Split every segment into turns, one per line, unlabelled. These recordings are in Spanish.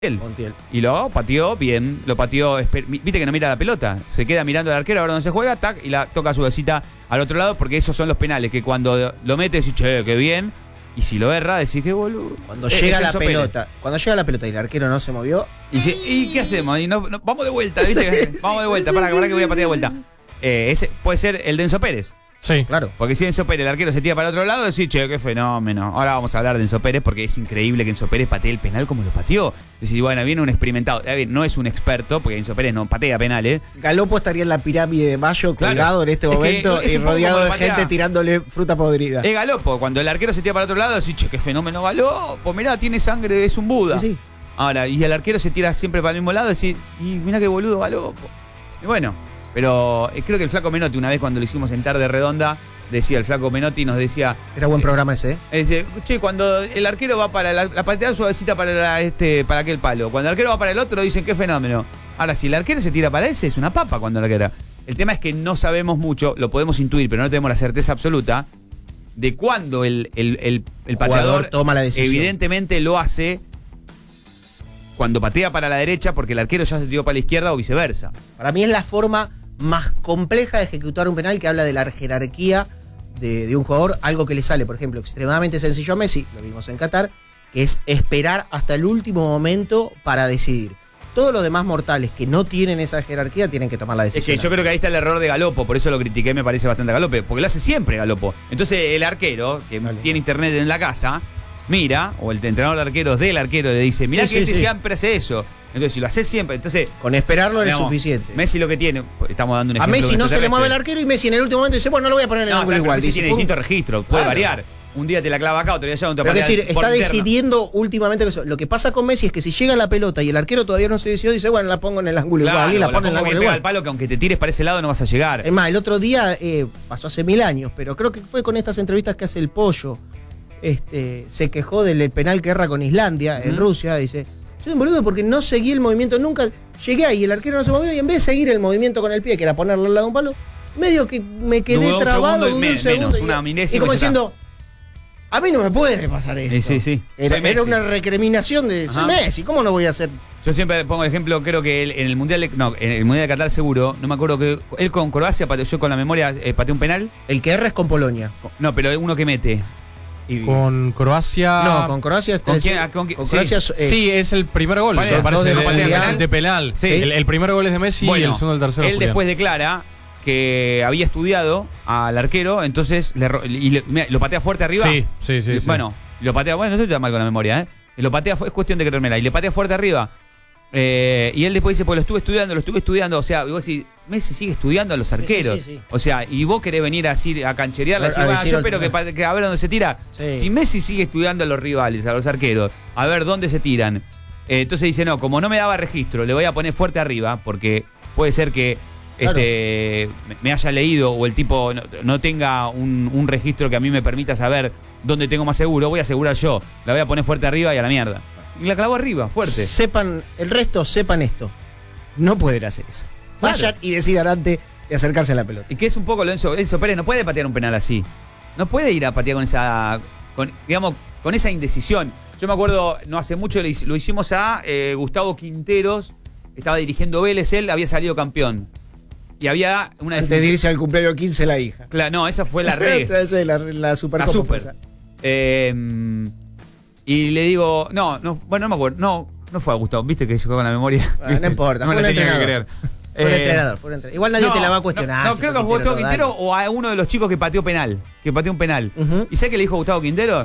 Montiel.
Y lo pateó bien, lo pateó, viste que no mira la pelota, se queda mirando al arquero, ahora donde se juega, tac, y la toca su besita al otro lado, porque esos son los penales, que cuando lo mete decís, che, qué bien, y si lo erra, decís, qué boludo.
Cuando llega la pelota y el arquero no se movió.
¿Y qué hacemos? Y no, vamos de vuelta, ¿viste? Vamos de vuelta, para que voy a patear de vuelta. Ese puede ser el de Enzo Pérez.
Sí,
claro. Porque si Enzo Pérez, el arquero se tira para el otro lado, decís, che, qué fenómeno. Ahora vamos a hablar de Enzo Pérez porque es increíble que Enzo Pérez patee el penal como lo pateó. Decís, bueno, viene un experimentado. No es un experto, porque Enzo Pérez no patea penales.
Galopo estaría en la pirámide de Mayo colgado en este momento y rodeado de gente tirándole fruta podrida.
Es Galopo. Cuando el arquero se tira para el otro lado, decís, che, qué fenómeno Galopo. Mirá, tiene sangre, es un Buda.
Sí.
Ahora, y el arquero se tira siempre para el mismo lado, decís, y mirá qué boludo Galopo. Y bueno, pero creo que el Flaco Menotti, una vez cuando lo hicimos en Tarde Redonda, decía el Flaco Menotti, nos decía...
Era buen programa ese,
Dice, che, cuando el arquero va para la pateada suavecita para aquel palo. Cuando el arquero va para el otro, dicen, qué fenómeno. Ahora, si el arquero se tira para ese, es una papa cuando el arquero... El tema es que no sabemos mucho, lo podemos intuir, pero no tenemos la certeza absoluta de cuándo el pateador
toma la decisión.
Evidentemente lo hace cuando patea para la derecha porque el arquero ya se tiró para la izquierda o viceversa.
Para mí es la forma más compleja de ejecutar un penal, que habla de la jerarquía de un jugador, algo que le sale, por ejemplo, extremadamente sencillo a Messi, lo vimos en Qatar, que es esperar hasta el último momento para decidir. Todos los demás mortales que no tienen esa jerarquía tienen que tomar la decisión.
Es que yo creo que ahí está el error de Galopo, por eso lo critiqué, me parece bastante a Galope, porque lo hace siempre Galopo. Entonces el arquero, que tiene internet en la casa, mira, o el entrenador de arqueros del arquero le dice, mirá que siempre hace eso. Entonces, si lo haces siempre, entonces...
Con esperarlo es suficiente.
Messi lo que tiene, estamos dando un ejemplo.
A Messi no se le mueve el arquero y Messi en el último momento dice, bueno, no lo voy a poner en el ángulo igual.
Messi tiene distintos registros, puede variar. Un día te la clava acá, otro día allá, otro día
allá. Es decir, está decidiendo últimamente que lo que pasa con Messi es que si llega la pelota y el arquero todavía no se decidió, dice, bueno, la pongo en el ángulo igual y la pone en el ángulo igual.
Al palo que aunque te tires para ese lado no vas a llegar.
Es más, el otro día, pasó hace 1000 años, pero creo que fue con estas entrevistas que hace el Pollo, se quejó del penal que erra con Islandia, en Rusia, dice... Soy un boludo porque no seguí el movimiento nunca. Llegué ahí, el arquero no se movió y en vez de seguir el movimiento con el pie, que era ponerlo al lado de un palo, medio que me quedé trabado un segundo. Y como diciendo, a mí no me puede pasar esto.
Sí.
Era una recriminación de Messi, ¿cómo no voy a hacer?
Yo siempre pongo el ejemplo, creo que en el Mundial de Qatar seguro, no me acuerdo que él con Croacia pateó, yo con la memoria pateó un penal.
El que erra es con Polonia.
No, pero uno que mete.
Con Croacia.
No, con Croacia es
¿Con
Croacia
sí, es el primer gol.
Vale,
me parece
de
penal. Sí. El primer gol es de Messi y el segundo el tercero.
Él después declara que había estudiado al arquero, entonces lo patea fuerte arriba.
Sí.
Bueno, lo patea, no estoy tan mal con la memoria, Lo patea, es cuestión de creérmela, y le patea fuerte arriba. Y él después dice, pues lo estuve estudiando, o sea, y vos decís, Messi sigue estudiando a los arqueros.
Sí.
O sea, y vos querés venir así a cancherearla, yo espero que a ver dónde se tira.
Sí.
Si Messi sigue estudiando a los rivales, a los arqueros, a ver dónde se tiran. Entonces dice, no, como no me daba registro, le voy a poner fuerte arriba, porque puede ser que me haya leído o el tipo no tenga un registro que a mí me permita saber dónde tengo más seguro, voy a asegurar yo. La voy a poner fuerte arriba y a la mierda. Y la clavó arriba, fuerte.
Sepan esto. No pueden hacer eso. Vayan y decidan antes de acercarse a la pelota.
Y que es un poco lo Enzo Pérez no puede patear un penal así. No puede ir a patear con esa indecisión. Yo me acuerdo, no hace mucho lo hicimos a Gustavo Quinteros, estaba dirigiendo Vélez, él había salido campeón. Y había una
antes de irse al cumpleaños 15 la hija.
Claro, no, esa fue la re.
la super.
Y le digo, no me acuerdo, no fue a Gustavo, viste que llegó con la memoria.
No importa,
no la tenía que creer.
Fue un entrenador. Igual nadie te la va a cuestionar.
No, creo que a Gustavo Quintero o a uno de los chicos que pateó un penal. ¿Y sabes qué le dijo Gustavo Quintero?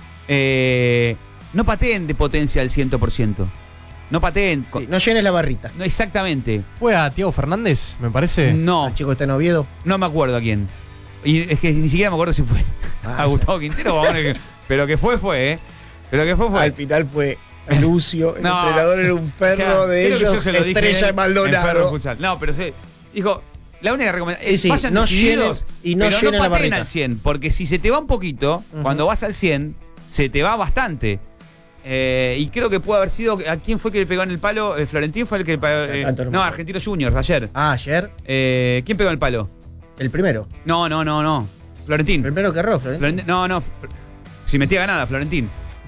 No pateen de potencia al 100%. No pateen.
Sí, no llenes la barrita.
No, exactamente.
¿Fue a Thiago Fernández, me parece?
No.
¿El chico está en Oviedo?
No me acuerdo a quién. Y es que ni siquiera me acuerdo si fue a Gustavo Quintero o a uno pero que fue, Pero que fue.
Al final fue Lucio, el entrenador era un ferro de ellos, Estrella de Maldonado.
No, pero dijo, la única recomendación
vayan no decididos, y no
pero
llenen
no
la barrita
al 100, porque si se te va un poquito, cuando vas al 100, se te va bastante. Y creo que puede haber sido, ¿a quién fue que le pegó en el palo? Florentín fue el que le pegó. No, Argentinos Juniors, ayer.
Ayer.
¿Quién pegó en el palo?
El primero.
No. Florentín.
El primero que erró, Florentín.
No. Si metía ganada, Florentín.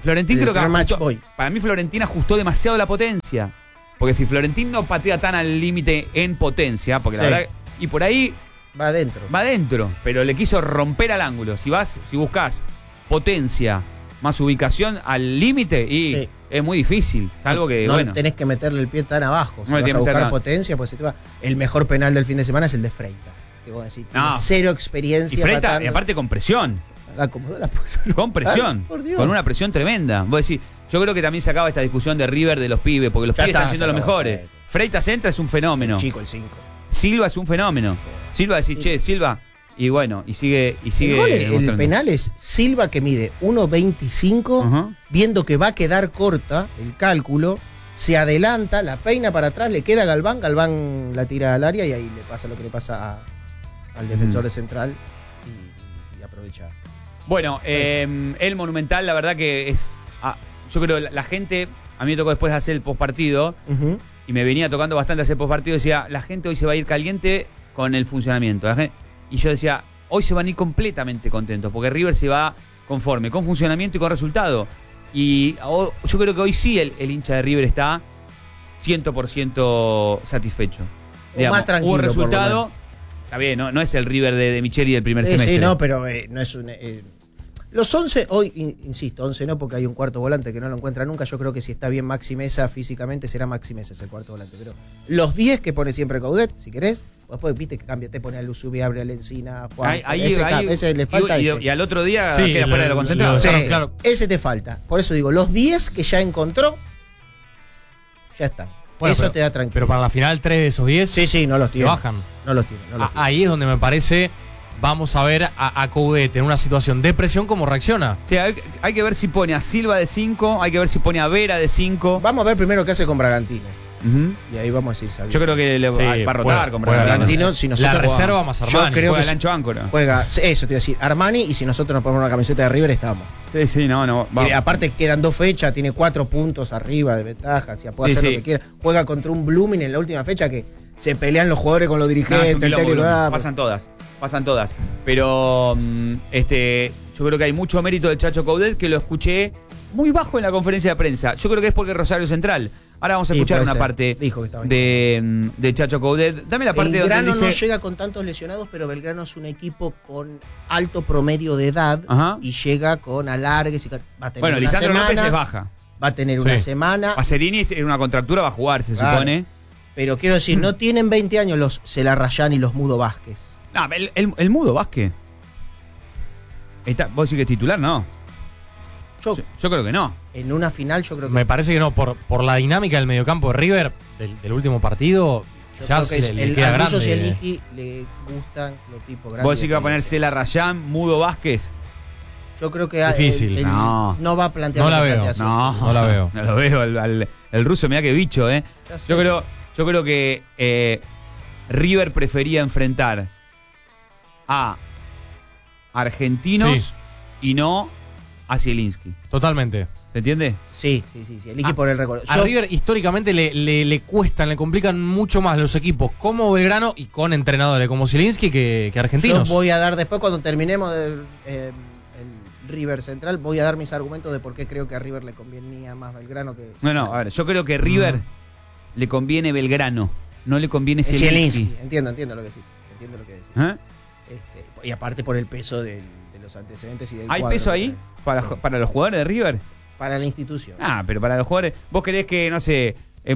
Florentín creo que
match boy.
para mí Florentín ajustó demasiado la potencia. Porque si Florentín no patea tan al límite en potencia, porque la verdad, y por ahí
va adentro,
pero le quiso romper al ángulo. Si buscas potencia más ubicación al límite, y es muy difícil. Salvo que,
no tenés que meterle el pie tan abajo. Si vas a buscar potencia, pues el mejor penal del fin de semana es el de Freitas. Que vos decís, tiene cero experiencia.
Y Freitas, y aparte con presión. Con presión. Con una presión tremenda. Vos decís, yo creo que también se acaba esta discusión de River de los pibes, porque los pibes están siendo los mejores. Freitas entra, es un fenómeno.
El chico, el 5.
Silva es un fenómeno. Silva decís, che, Silva. Y bueno, y sigue.
El penal es Silva, que mide 1.25, viendo que va a quedar corta el cálculo, se adelanta, la peina para atrás, le queda a Galván la tira al área y ahí le pasa lo que le pasa al defensor central y aprovecha.
Bueno, el Monumental, la verdad que es. Yo creo la gente. A mí me tocó después hacer el postpartido y me venía tocando bastante hacer postpartido. Decía, la gente hoy se va a ir caliente con el funcionamiento. Y yo decía, hoy se van a ir completamente contentos porque River se va conforme, con funcionamiento y con resultado. Y yo creo que hoy sí el hincha de River está 100% satisfecho.
Digamos, más tranquilo.
Hubo resultado. Está bien, no es el River de Micheli del primer semestre.
Sí, no, pero no es un. Los 11, hoy, insisto, 11 no, porque hay un cuarto volante que no lo encuentra nunca. Yo creo que si está bien Maxi Mesa físicamente, será Maxi Mesa ese cuarto volante. Pero los 10 que pone siempre Coudet, si querés, después viste que cambia, te pone a Luzubi, abre a Lencina, Juan. Ese le falta.
Y al otro día queda fuera de lo concentrado.
Claro. Ese te falta. Por eso digo, los 10 que ya encontró, ya están.
Bueno,
eso te da tranquilo.
Pero para la final, 3 de esos 10
sí, no los tiene.
Se bajan.
No los tiene.
Ahí es donde me parece. Vamos a ver a Coudet en una situación de presión cómo reacciona.
Sí, hay que ver si pone a Silva de 5, hay que ver si pone a Vera de 5.
Vamos a ver primero qué hace con Bragantino. Y ahí vamos a ir sabiendo.
Yo creo que le va a rotar con
Bragantino. Si nosotros
la reserva más Armani.
Yo creo que Lancho Áncora.
Juega, eso te iba a decir, Armani, y si nosotros nos ponemos una camiseta de River, estamos.
Sí, no.
Y aparte quedan 2 fechas, tiene 4 puntos arriba de ventaja, si puede hacer lo que quiera. Juega contra un Blooming en la última fecha que se pelean los jugadores con los dirigentes.
Pasan todas. Pero yo creo que hay mucho mérito del Chacho Coudet, que lo escuché muy bajo en la conferencia de prensa. Yo creo que es porque Rosario Central. Ahora vamos a escuchar una parte de Chacho Coudet. Dame la parte
Belgrano
donde dice,
no llega con tantos lesionados, pero Belgrano es un equipo con alto promedio de edad y llega con alargues. Va a tener
bueno, Lisandro López es baja.
Va a tener una semana.
Pacerini en una contractura va a jugar, se supone.
Pero quiero decir, no tienen 20 años los Celarrayán y los Mudo Vázquez.
No, el Mudo Vázquez. ¿Vos decís que es titular? No. Yo creo que no.
En una final yo creo que...
Me parece que no, por la dinámica del mediocampo de River, del último partido, ya le queda grande.
A Eligi le gustan los tipos grandes.
¿Vos decís que va a poner Celarrayán, Mudo Vázquez?
Yo creo que
difícil.
No va a plantear.
No la veo. No la veo.
No lo veo. El ruso, mirá qué bicho, Yo creo que River prefería enfrentar a argentinos y no a Zielinski.
Totalmente.
¿Se entiende?
Sí. Eligi por el récord.
A River históricamente le cuestan, le complican mucho más los equipos como Belgrano y con entrenadores como Zielinski que argentinos.
Yo voy a dar después, cuando terminemos el River Central, voy a dar mis argumentos de por qué creo que a River le convenía más Belgrano que Zielinski.
No, a ver, yo creo que River le conviene Belgrano, no le conviene Zielinski.
Entiendo lo que decís. Y aparte por el peso de los antecedentes y del
¿Hay
cuadro,
peso ahí para los jugadores de River?
Para la institución.
Pero para los jugadores, ¿vos querés que, no sé...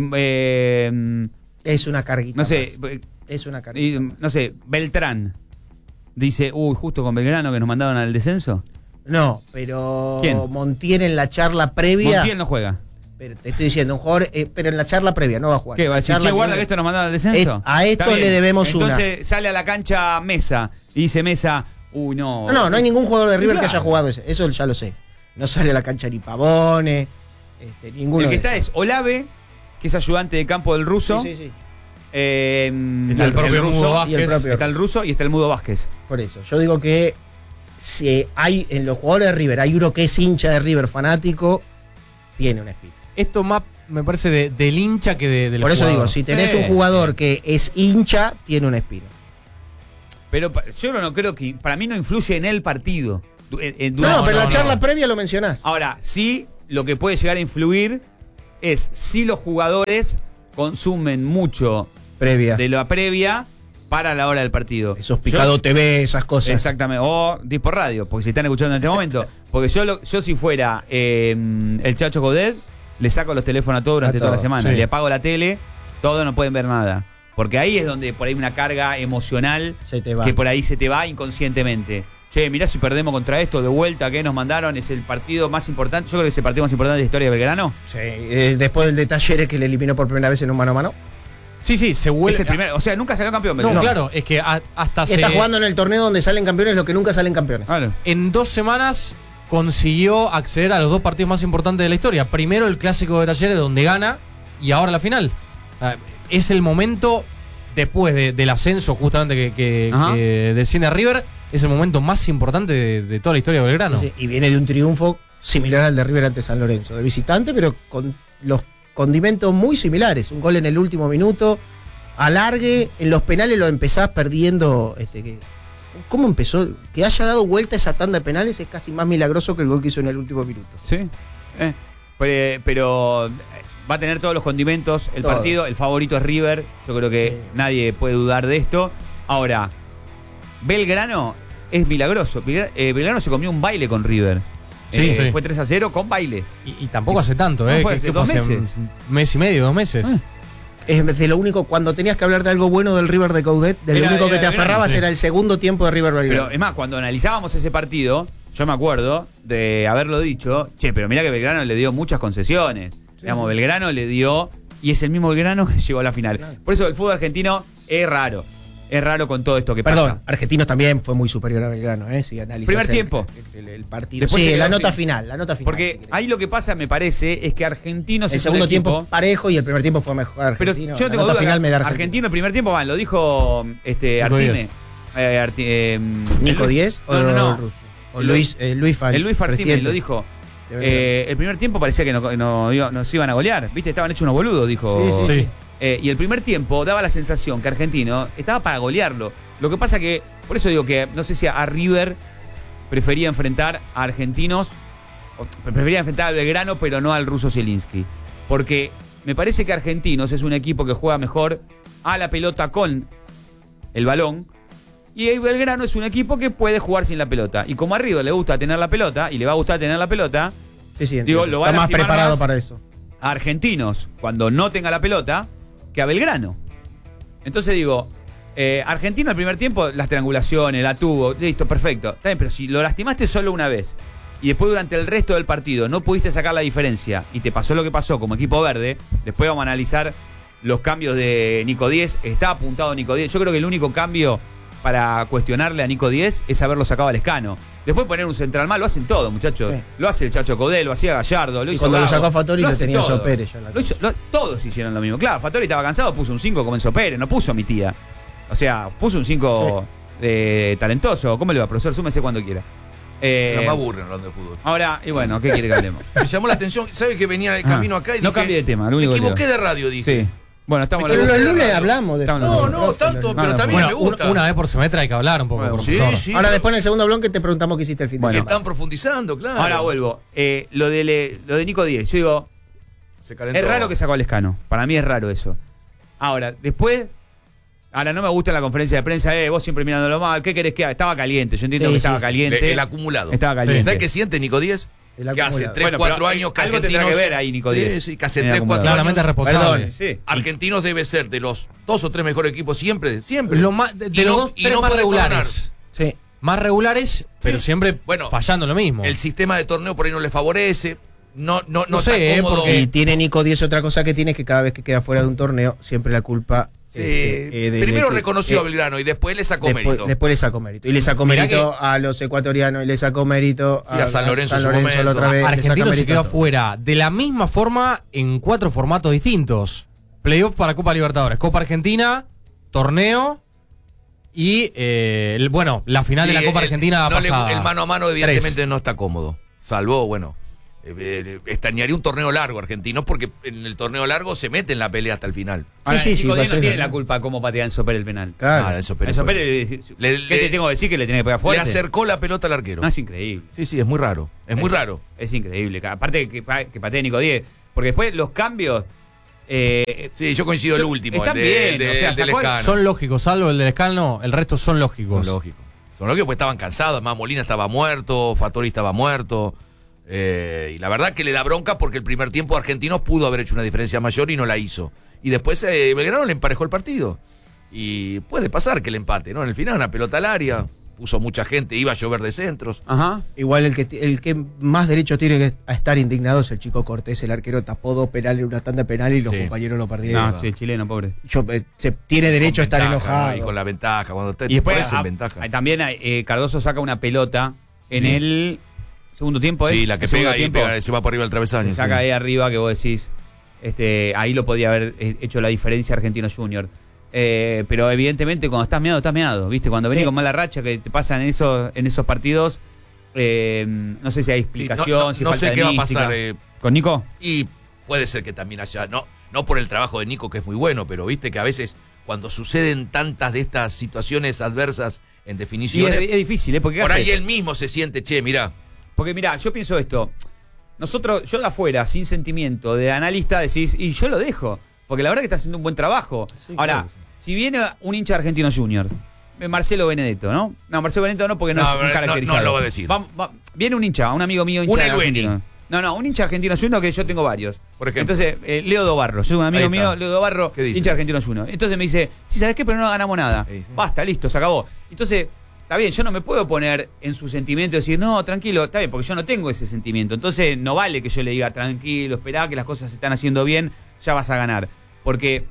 es una carguita.
No sé,
es una carguita.
No sé, Beltrán dice, justo con Belgrano que nos mandaron al descenso.
No, pero
¿Quién?
Montiel en la charla previa...
Montiel no juega.
Pero te estoy diciendo, un jugador, pero en la charla previa no va a jugar.
¿Qué? ¿Va a decir, che, guarda que esto nos mandaron al descenso?
A esto le debemos
Entonces sale a la cancha Mesa y dice Mesa, no.
No hay ningún jugador de River que haya jugado eso ya lo sé. No sale a la cancha ni Pavone, ninguno.
El que está es Olave, que es ayudante de campo del ruso.
Sí.
Está el propio Mudo Vázquez.
Está el ruso y está el Mudo Vázquez.
Por eso, yo digo que si hay en los jugadores de River, hay uno que es hincha de River fanático, tiene un espíritu.
Esto más me parece del hincha que del
Por eso
jugador.
digo, si tenés un jugador que es hincha, tiene un espíritu.
Pero yo no creo que... Para mí no influye en el partido.
Pero la charla previa lo mencionás.
Ahora, sí lo que puede llegar a influir es si los jugadores consumen mucho
Previa.
de la previa para la hora del partido.
Esos Picado TV, esas cosas.
Exactamente. O tipo radio, porque si están escuchando en este momento. Porque yo si fuera el Chacho Godet, le saco los teléfonos a todos durante toda la semana.
Sí.
Le apago la tele, todos no pueden ver nada. Porque ahí es donde por ahí una carga emocional
Se te va.
que por ahí se te va inconscientemente. Che, mirá si perdemos contra esto de vuelta que nos mandaron, es el partido más importante. Yo creo que es el partido más importante de la historia de Belgrano.
Sí, después del de Talleres que le eliminó por primera vez en un mano a mano.
Sí, se vuelve.
Es el primer, o sea, nunca salió campeón
No,
Belgrano.
claro, es que hasta
Y está jugando en el torneo donde salen campeones los que nunca salen campeones.
Claro.
en 2 semanas consiguió acceder a los 2 partidos más importantes de la historia. Primero el clásico de Talleres donde gana y ahora la final. Es el momento después del ascenso justamente que desciende a River, es el momento más importante de toda la historia de Belgrano.
Sí, y viene de un triunfo similar al de River ante San Lorenzo, de visitante, pero con los condimentos muy similares. Un gol en el último minuto, alargue, en los penales lo empezás perdiendo. ¿Cómo empezó? Que haya dado vuelta esa tanda de penales es casi más milagroso que el gol que hizo en el último minuto.
Sí. Pero va a tener todos los condimentos. El
Todo.
partido, el favorito es River. Yo creo que
Sí.
nadie puede dudar de esto. Ahora, Belgrano es milagroso. Belgrano se comió un baile con River.
Sí, sí.
Fue 3-0 con baile.
Y tampoco hace tanto,
No, fue
¿Qué
hace 2
fue?
meses.
Un mes y medio, 2 meses.
Es de lo único, cuando tenías que hablar de algo bueno del River de Coudet, de lo
Era-
único que
era
te
Belgrano,
aferrabas
sí.
era el segundo tiempo de River Belgrano.
Pero es más, cuando analizábamos ese partido, yo me acuerdo de haberlo dicho, pero mirá que Belgrano le dio muchas concesiones. Digamos, Belgrano le dio, y es el mismo Belgrano que llegó a la final.
Claro.
Por eso el fútbol argentino es raro. Es raro con todo esto que
Perdón,
pasa.
Argentinos también fue muy superior a Belgrano, si analizás
Primer tiempo.
el partido.
Después
Sí,
se
la
quedó
nota
sin-
final, la nota final.
Porque
si querés.
ahí lo que pasa, me parece, es que Argentinos
el
es
segundo
un equipo,
tiempo parejo y el primer tiempo fue mejor
pero
Argentino.
yo no
La
tengo
nota
duda
final
que
me da
Argentino el primer tiempo, lo dijo Artime.
Nico 10 o
no.
Russo. O Luis Fan.
El Luis Artime
presidente
lo dijo.
de Belgrano.
El primer tiempo parecía que nos iban a golear. ¿Viste? Estaban hechos unos boludos, dijo.
Sí.
Y el primer tiempo daba la sensación que Argentino estaba para golearlo. Lo que pasa que, por eso digo que no sé si a River prefería enfrentar a Argentinos, prefería enfrentar al Belgrano, pero no al ruso Zielinski. Porque me parece que Argentinos es un equipo que juega mejor a la pelota con el balón. Y el Belgrano es un equipo que puede jugar sin la pelota. Y como a River le gusta tener la pelota, y le va a gustar tener la pelota,
Sí,
digo,
entiendo.
lo va a
Está más
lastimar
preparado
más
para eso.
a Argentinos cuando no tenga la pelota que a Belgrano. Entonces digo, Argentino el primer tiempo, las triangulaciones, la tuvo, listo, perfecto. Está bien, pero si lo lastimaste solo una vez y después durante el resto del partido no pudiste sacar la diferencia y te pasó lo que pasó como equipo verde, después vamos a analizar los cambios de Nico 10. Está apuntado Nico 10. Yo creo que el único cambio para cuestionarle a Nico 10 es haberlo sacado al Escano. Después poner un central mal, lo hacen todo, muchachos.
Sí.
Lo hace el Chacho Codé, lo hacía Gallardo, lo
Y
hizo
cuando lo
Gago,
sacó a Fattori lo
hace
tenía
todo.
Enzo Pérez ya en la
Todos hicieron lo mismo. Claro, Fattori estaba cansado, puso un 5 como Enzo Pérez, no puso a mi tía. O sea, puso un 5 talentoso. ¿Cómo le va, profesor? Súmese cuando quiera.
No me aburren hablando de fútbol.
Ahora, y bueno, ¿qué quiere que hablemos?
Me llamó la atención, ¿sabe que venía el camino acá y
No
dije,
cambie de tema, lo
me
único que
equivoqué
digo.
de radio, dije.
Sí. Bueno, estamos
Pero
Pero
los
los
lunes
radio.
hablamos de
Estamos
No,
hablando.
no, tanto, pero también
Bueno,
me gusta.
una vez por semestre hay que hablar un poco.
Bueno,
profesor.
sí,
Ahora
pero
después en el segundo bloque te preguntamos qué hiciste el fin de
Bueno.
se
semana.
están profundizando, claro.
Ahora vuelvo. Lo de Nico 10, yo digo,
Se calentó.
es raro que sacó al Escano. Para mí es raro eso. Ahora, después. Ahora, no me gusta la conferencia de prensa, vos siempre mirándolo mal. ¿Qué querés que haga? Estaba caliente. Yo entiendo
Sí,
que
sí,
estaba
sí.
caliente.
El acumulado.
Estaba caliente.
¿Sabes qué siente Nico 10?
El
Que hace
acumulado.
3,
Bueno,
4
pero,
años que
algo tendrá
Argentinos...
que ver ahí, Nico
Sí,
10.
sí, que hace
En el
3, 4
acumulado.
Claramente
años.
responsable.
Sí.
Argentinos debe ser de los 2 o 3 mejores equipos siempre.
Lo más, de
Y
los
no-
dos,
y
tres
no
más
puede
regulares.
Sí.
Más regulares, pero siempre
Bueno,
fallando lo mismo.
El sistema de torneo por ahí no le favorece. No
No sé,
está cómodo.
porque-
Y tiene Nico 10 otra cosa que tiene es que cada vez que queda fuera de un torneo, siempre la culpa.
Sí,
del
primero
equipo.
reconoció a Belgrano y después le sacó mérito.
Después le sacó mérito. Y le sacó
Mirá
mérito a los ecuatorianos, y le sacó mérito
Sí, a San Lorenzo en su momento.
la otra vez. le saca
Argentino se
mérito
quedó
a todo.
afuera de la misma forma en 4 formatos distintos. Playoff para Copa Libertadores, Copa Argentina, torneo y la final
Sí,
de la Copa Argentina
no
pasada.
el mano a mano evidentemente no está cómodo. Salvo, bueno, extrañaría un torneo largo argentino, porque en el torneo largo se mete en la pelea hasta el final.
Ahora,
Sí,
Nico
va a
Díaz no
ser
tiene
verdad.
la culpa cómo patea Enzo Pérez el penal.
Claro.
Enzo Pérez
Enzo
fue-
Pérez,
Le-
¿qué te tengo que decir? Que le tiene que pegar
le
fuerte.
acercó la pelota al arquero.
No, es increíble.
Sí, es muy raro. Es muy raro.
Es increíble. Aparte que patee Nico Díaz. Porque después los cambios.
Sí, yo coincido el último.
Están
el de-
bien,
el de-
o sea,
el del
sacó el-
Escano.
Son lógicos, salvo el del Escano, el resto son lógicos.
Son lógicos. Son lógicos porque estaban cansados. Además, Molina estaba muerto, Fattori estaba muerto. Y la verdad que le da bronca porque el primer tiempo Argentinos pudo haber hecho una diferencia mayor y no la hizo. Y después Belgrano le emparejó el partido. Y puede pasar que el empate, ¿no? En el final, una pelota al área, puso mucha gente, iba a llover de centros.
Ajá.
Igual el que más derecho tiene que a estar indignado es el chico Cortés. El arquero tapó 2 penales en una tanda penal y los
Sí.
compañeros lo perdieron.
No, sí, el chileno, pobre.
Se tiene derecho a estar
Con ventaja,
enojado.
¿no? Y con la ventaja, cuando te
Y después
pones en ventaja.
también Cardoso saca una pelota en
Sí.
el segundo tiempo.
Sí, la que
El segundo
pega y
tiempo,
se va por arriba del travesaño.
que saca
sí.
ahí arriba que vos decís, ahí lo podía haber hecho la diferencia Argentino Junior. Pero evidentemente cuando estás meado, ¿viste? Cuando venís
Sí.
con mala racha que te pasan en esos partidos, no sé si hay
Sí,
explicación, si
no
falta
sé
de
qué va a
mística.
pasar.
¿Con Nico?
Y puede ser que también haya, no por el trabajo de Nico, que es muy bueno, pero viste que a veces cuando suceden tantas de estas situaciones adversas en
Y
definiciones,
es difícil, porque ¿qué
por ahí
haces?
él mismo se siente, che, mirá,
Porque mirá, yo pienso esto. Yo de afuera, sin sentimiento, de analista, decís, y yo lo dejo. Porque la verdad que está haciendo un buen trabajo.
Sí,
Ahora,
claro que sí.
si viene un hincha de Argentino Junior, Marcelo Benedetto, ¿no? No, Marcelo Benedetto no, porque no,
No,
es un
no,
caracterizado.
no lo va a decir.
Viene un hincha, un amigo mío hincha
Un
de
Elweni.
Argentino. No, un hincha Argentino Junior que yo tengo varios.
Por ejemplo.
Entonces, Leo Dobarro, soy un amigo
Ahí está.
mío, Leo Dobarro,
¿Qué dice?
hincha Argentino Junior. Entonces me dice, sí, ¿sabes qué? Pero no ganamos nada.
Sí, sí.
Basta, listo, se acabó. Entonces, está bien, yo no me puedo poner en su sentimiento y decir, no, tranquilo, está bien, porque yo no tengo ese sentimiento. Entonces, no vale que yo le diga, tranquilo, esperá que las cosas se están haciendo bien, ya vas a ganar. Porque,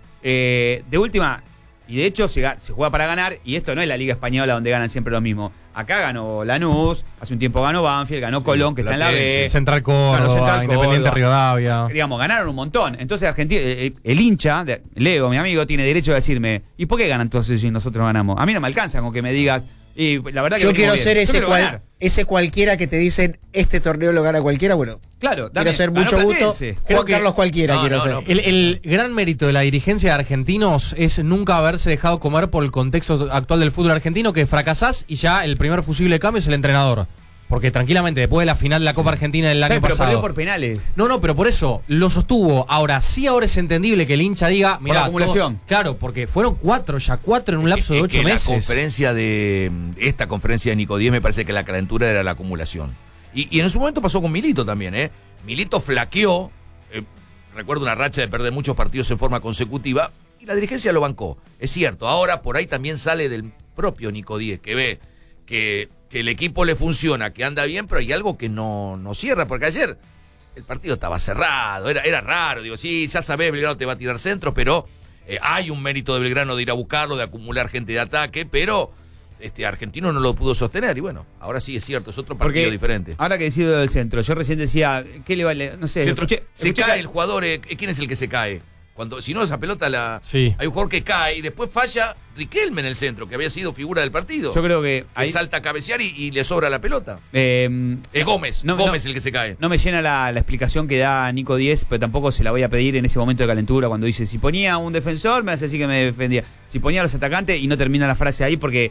de última, y de hecho se juega para ganar, y esto no es la Liga Española donde ganan siempre lo mismo. Acá ganó Lanús, hace un tiempo ganó Banfield, ganó Colón, que está en la B.
Central Córdoba,
Claro, Central
Independiente
Córdoba.
Rivadavia.
Digamos, ganaron un montón. Entonces Argentina, el hincha, Leo, mi amigo, tiene derecho a decirme, ¿y por qué ganan entonces si nosotros ganamos? A mí no me alcanza con que me digas, y la verdad que
Yo
venimos
quiero
bien.
ser
Yo quiero ganar.
ese cualquiera que te dicen este torneo lo gana cualquiera. Bueno,
Claro,
quiero ser mucho gusto. Juan
Creo que-
Carlos cualquiera
No,
quiero
no,
ser.
no.
El gran mérito de la dirigencia de Argentinos es nunca haberse dejado comer por el contexto actual del fútbol argentino, que fracasás y ya el primer fusible de cambio es el entrenador. Porque tranquilamente, después de la final de la Copa Argentina del año
Pero perdió
pasado.
por penales.
No, pero por eso lo sostuvo. Ahora es entendible que el hincha diga, mira,
la acumulación.
Claro, porque fueron cuatro en un lapso de
Es
8
que
meses.
La conferencia esta conferencia de Nico Díez, me parece que la calentura era la acumulación. Y en su momento pasó con Milito también, ¿eh? Milito flaqueó, recuerdo una racha de perder muchos partidos en forma consecutiva, y la dirigencia lo bancó. Es cierto, ahora por ahí también sale del propio Nico Díez, que ve que el equipo le funciona, que anda bien, pero hay algo que no cierra, porque ayer el partido estaba cerrado, era raro, digo, sí, ya sabés, Belgrano te va a tirar centros, pero hay un mérito de Belgrano de ir a buscarlo, de acumular gente de ataque, pero Argentino no lo pudo sostener, y bueno, ahora sí es cierto, es otro partido
Porque
diferente.
ahora que decido del centro, yo recién decía, ¿qué le vale? No sé,
Se
escuché
cae
que-
el jugador, ¿quién es el que se cae? Si no, esa pelota
Sí.
hay un jugador que cae y después falla Riquelme en el centro, que había sido figura del partido.
Yo creo que
Que
ahí,
salta a cabecear y le sobra la pelota.
eh,
Es Gómez,
no,
Gómez el que se cae.
No me llena la explicación que da Nico Díez, pero tampoco se la voy a pedir en ese momento de calentura cuando dice, si ponía un defensor, me hace así que me defendía. Si ponía a los atacantes, y no termina la frase ahí porque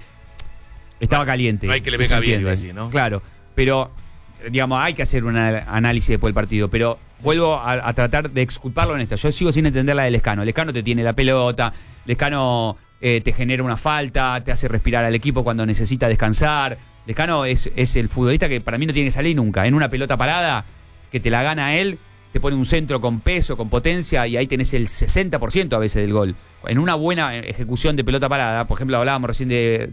estaba caliente.
no hay que le
Se
venga bien,
entiende.
iba a decir, ¿no?
Claro, pero, digamos, hay que hacer un análisis después del partido, pero vuelvo a tratar de exculparlo en esto. Yo sigo sin entender la del Lescano. Lescano te tiene la pelota, Lescano te genera una falta, te hace respirar al equipo cuando necesita descansar. Lescano es el futbolista que para mí no tiene que salir nunca. En una pelota parada, que te la gana él, te pone un centro con peso, con potencia, y ahí tenés el 60% a veces del gol. En una buena ejecución de pelota parada, por ejemplo, hablábamos recién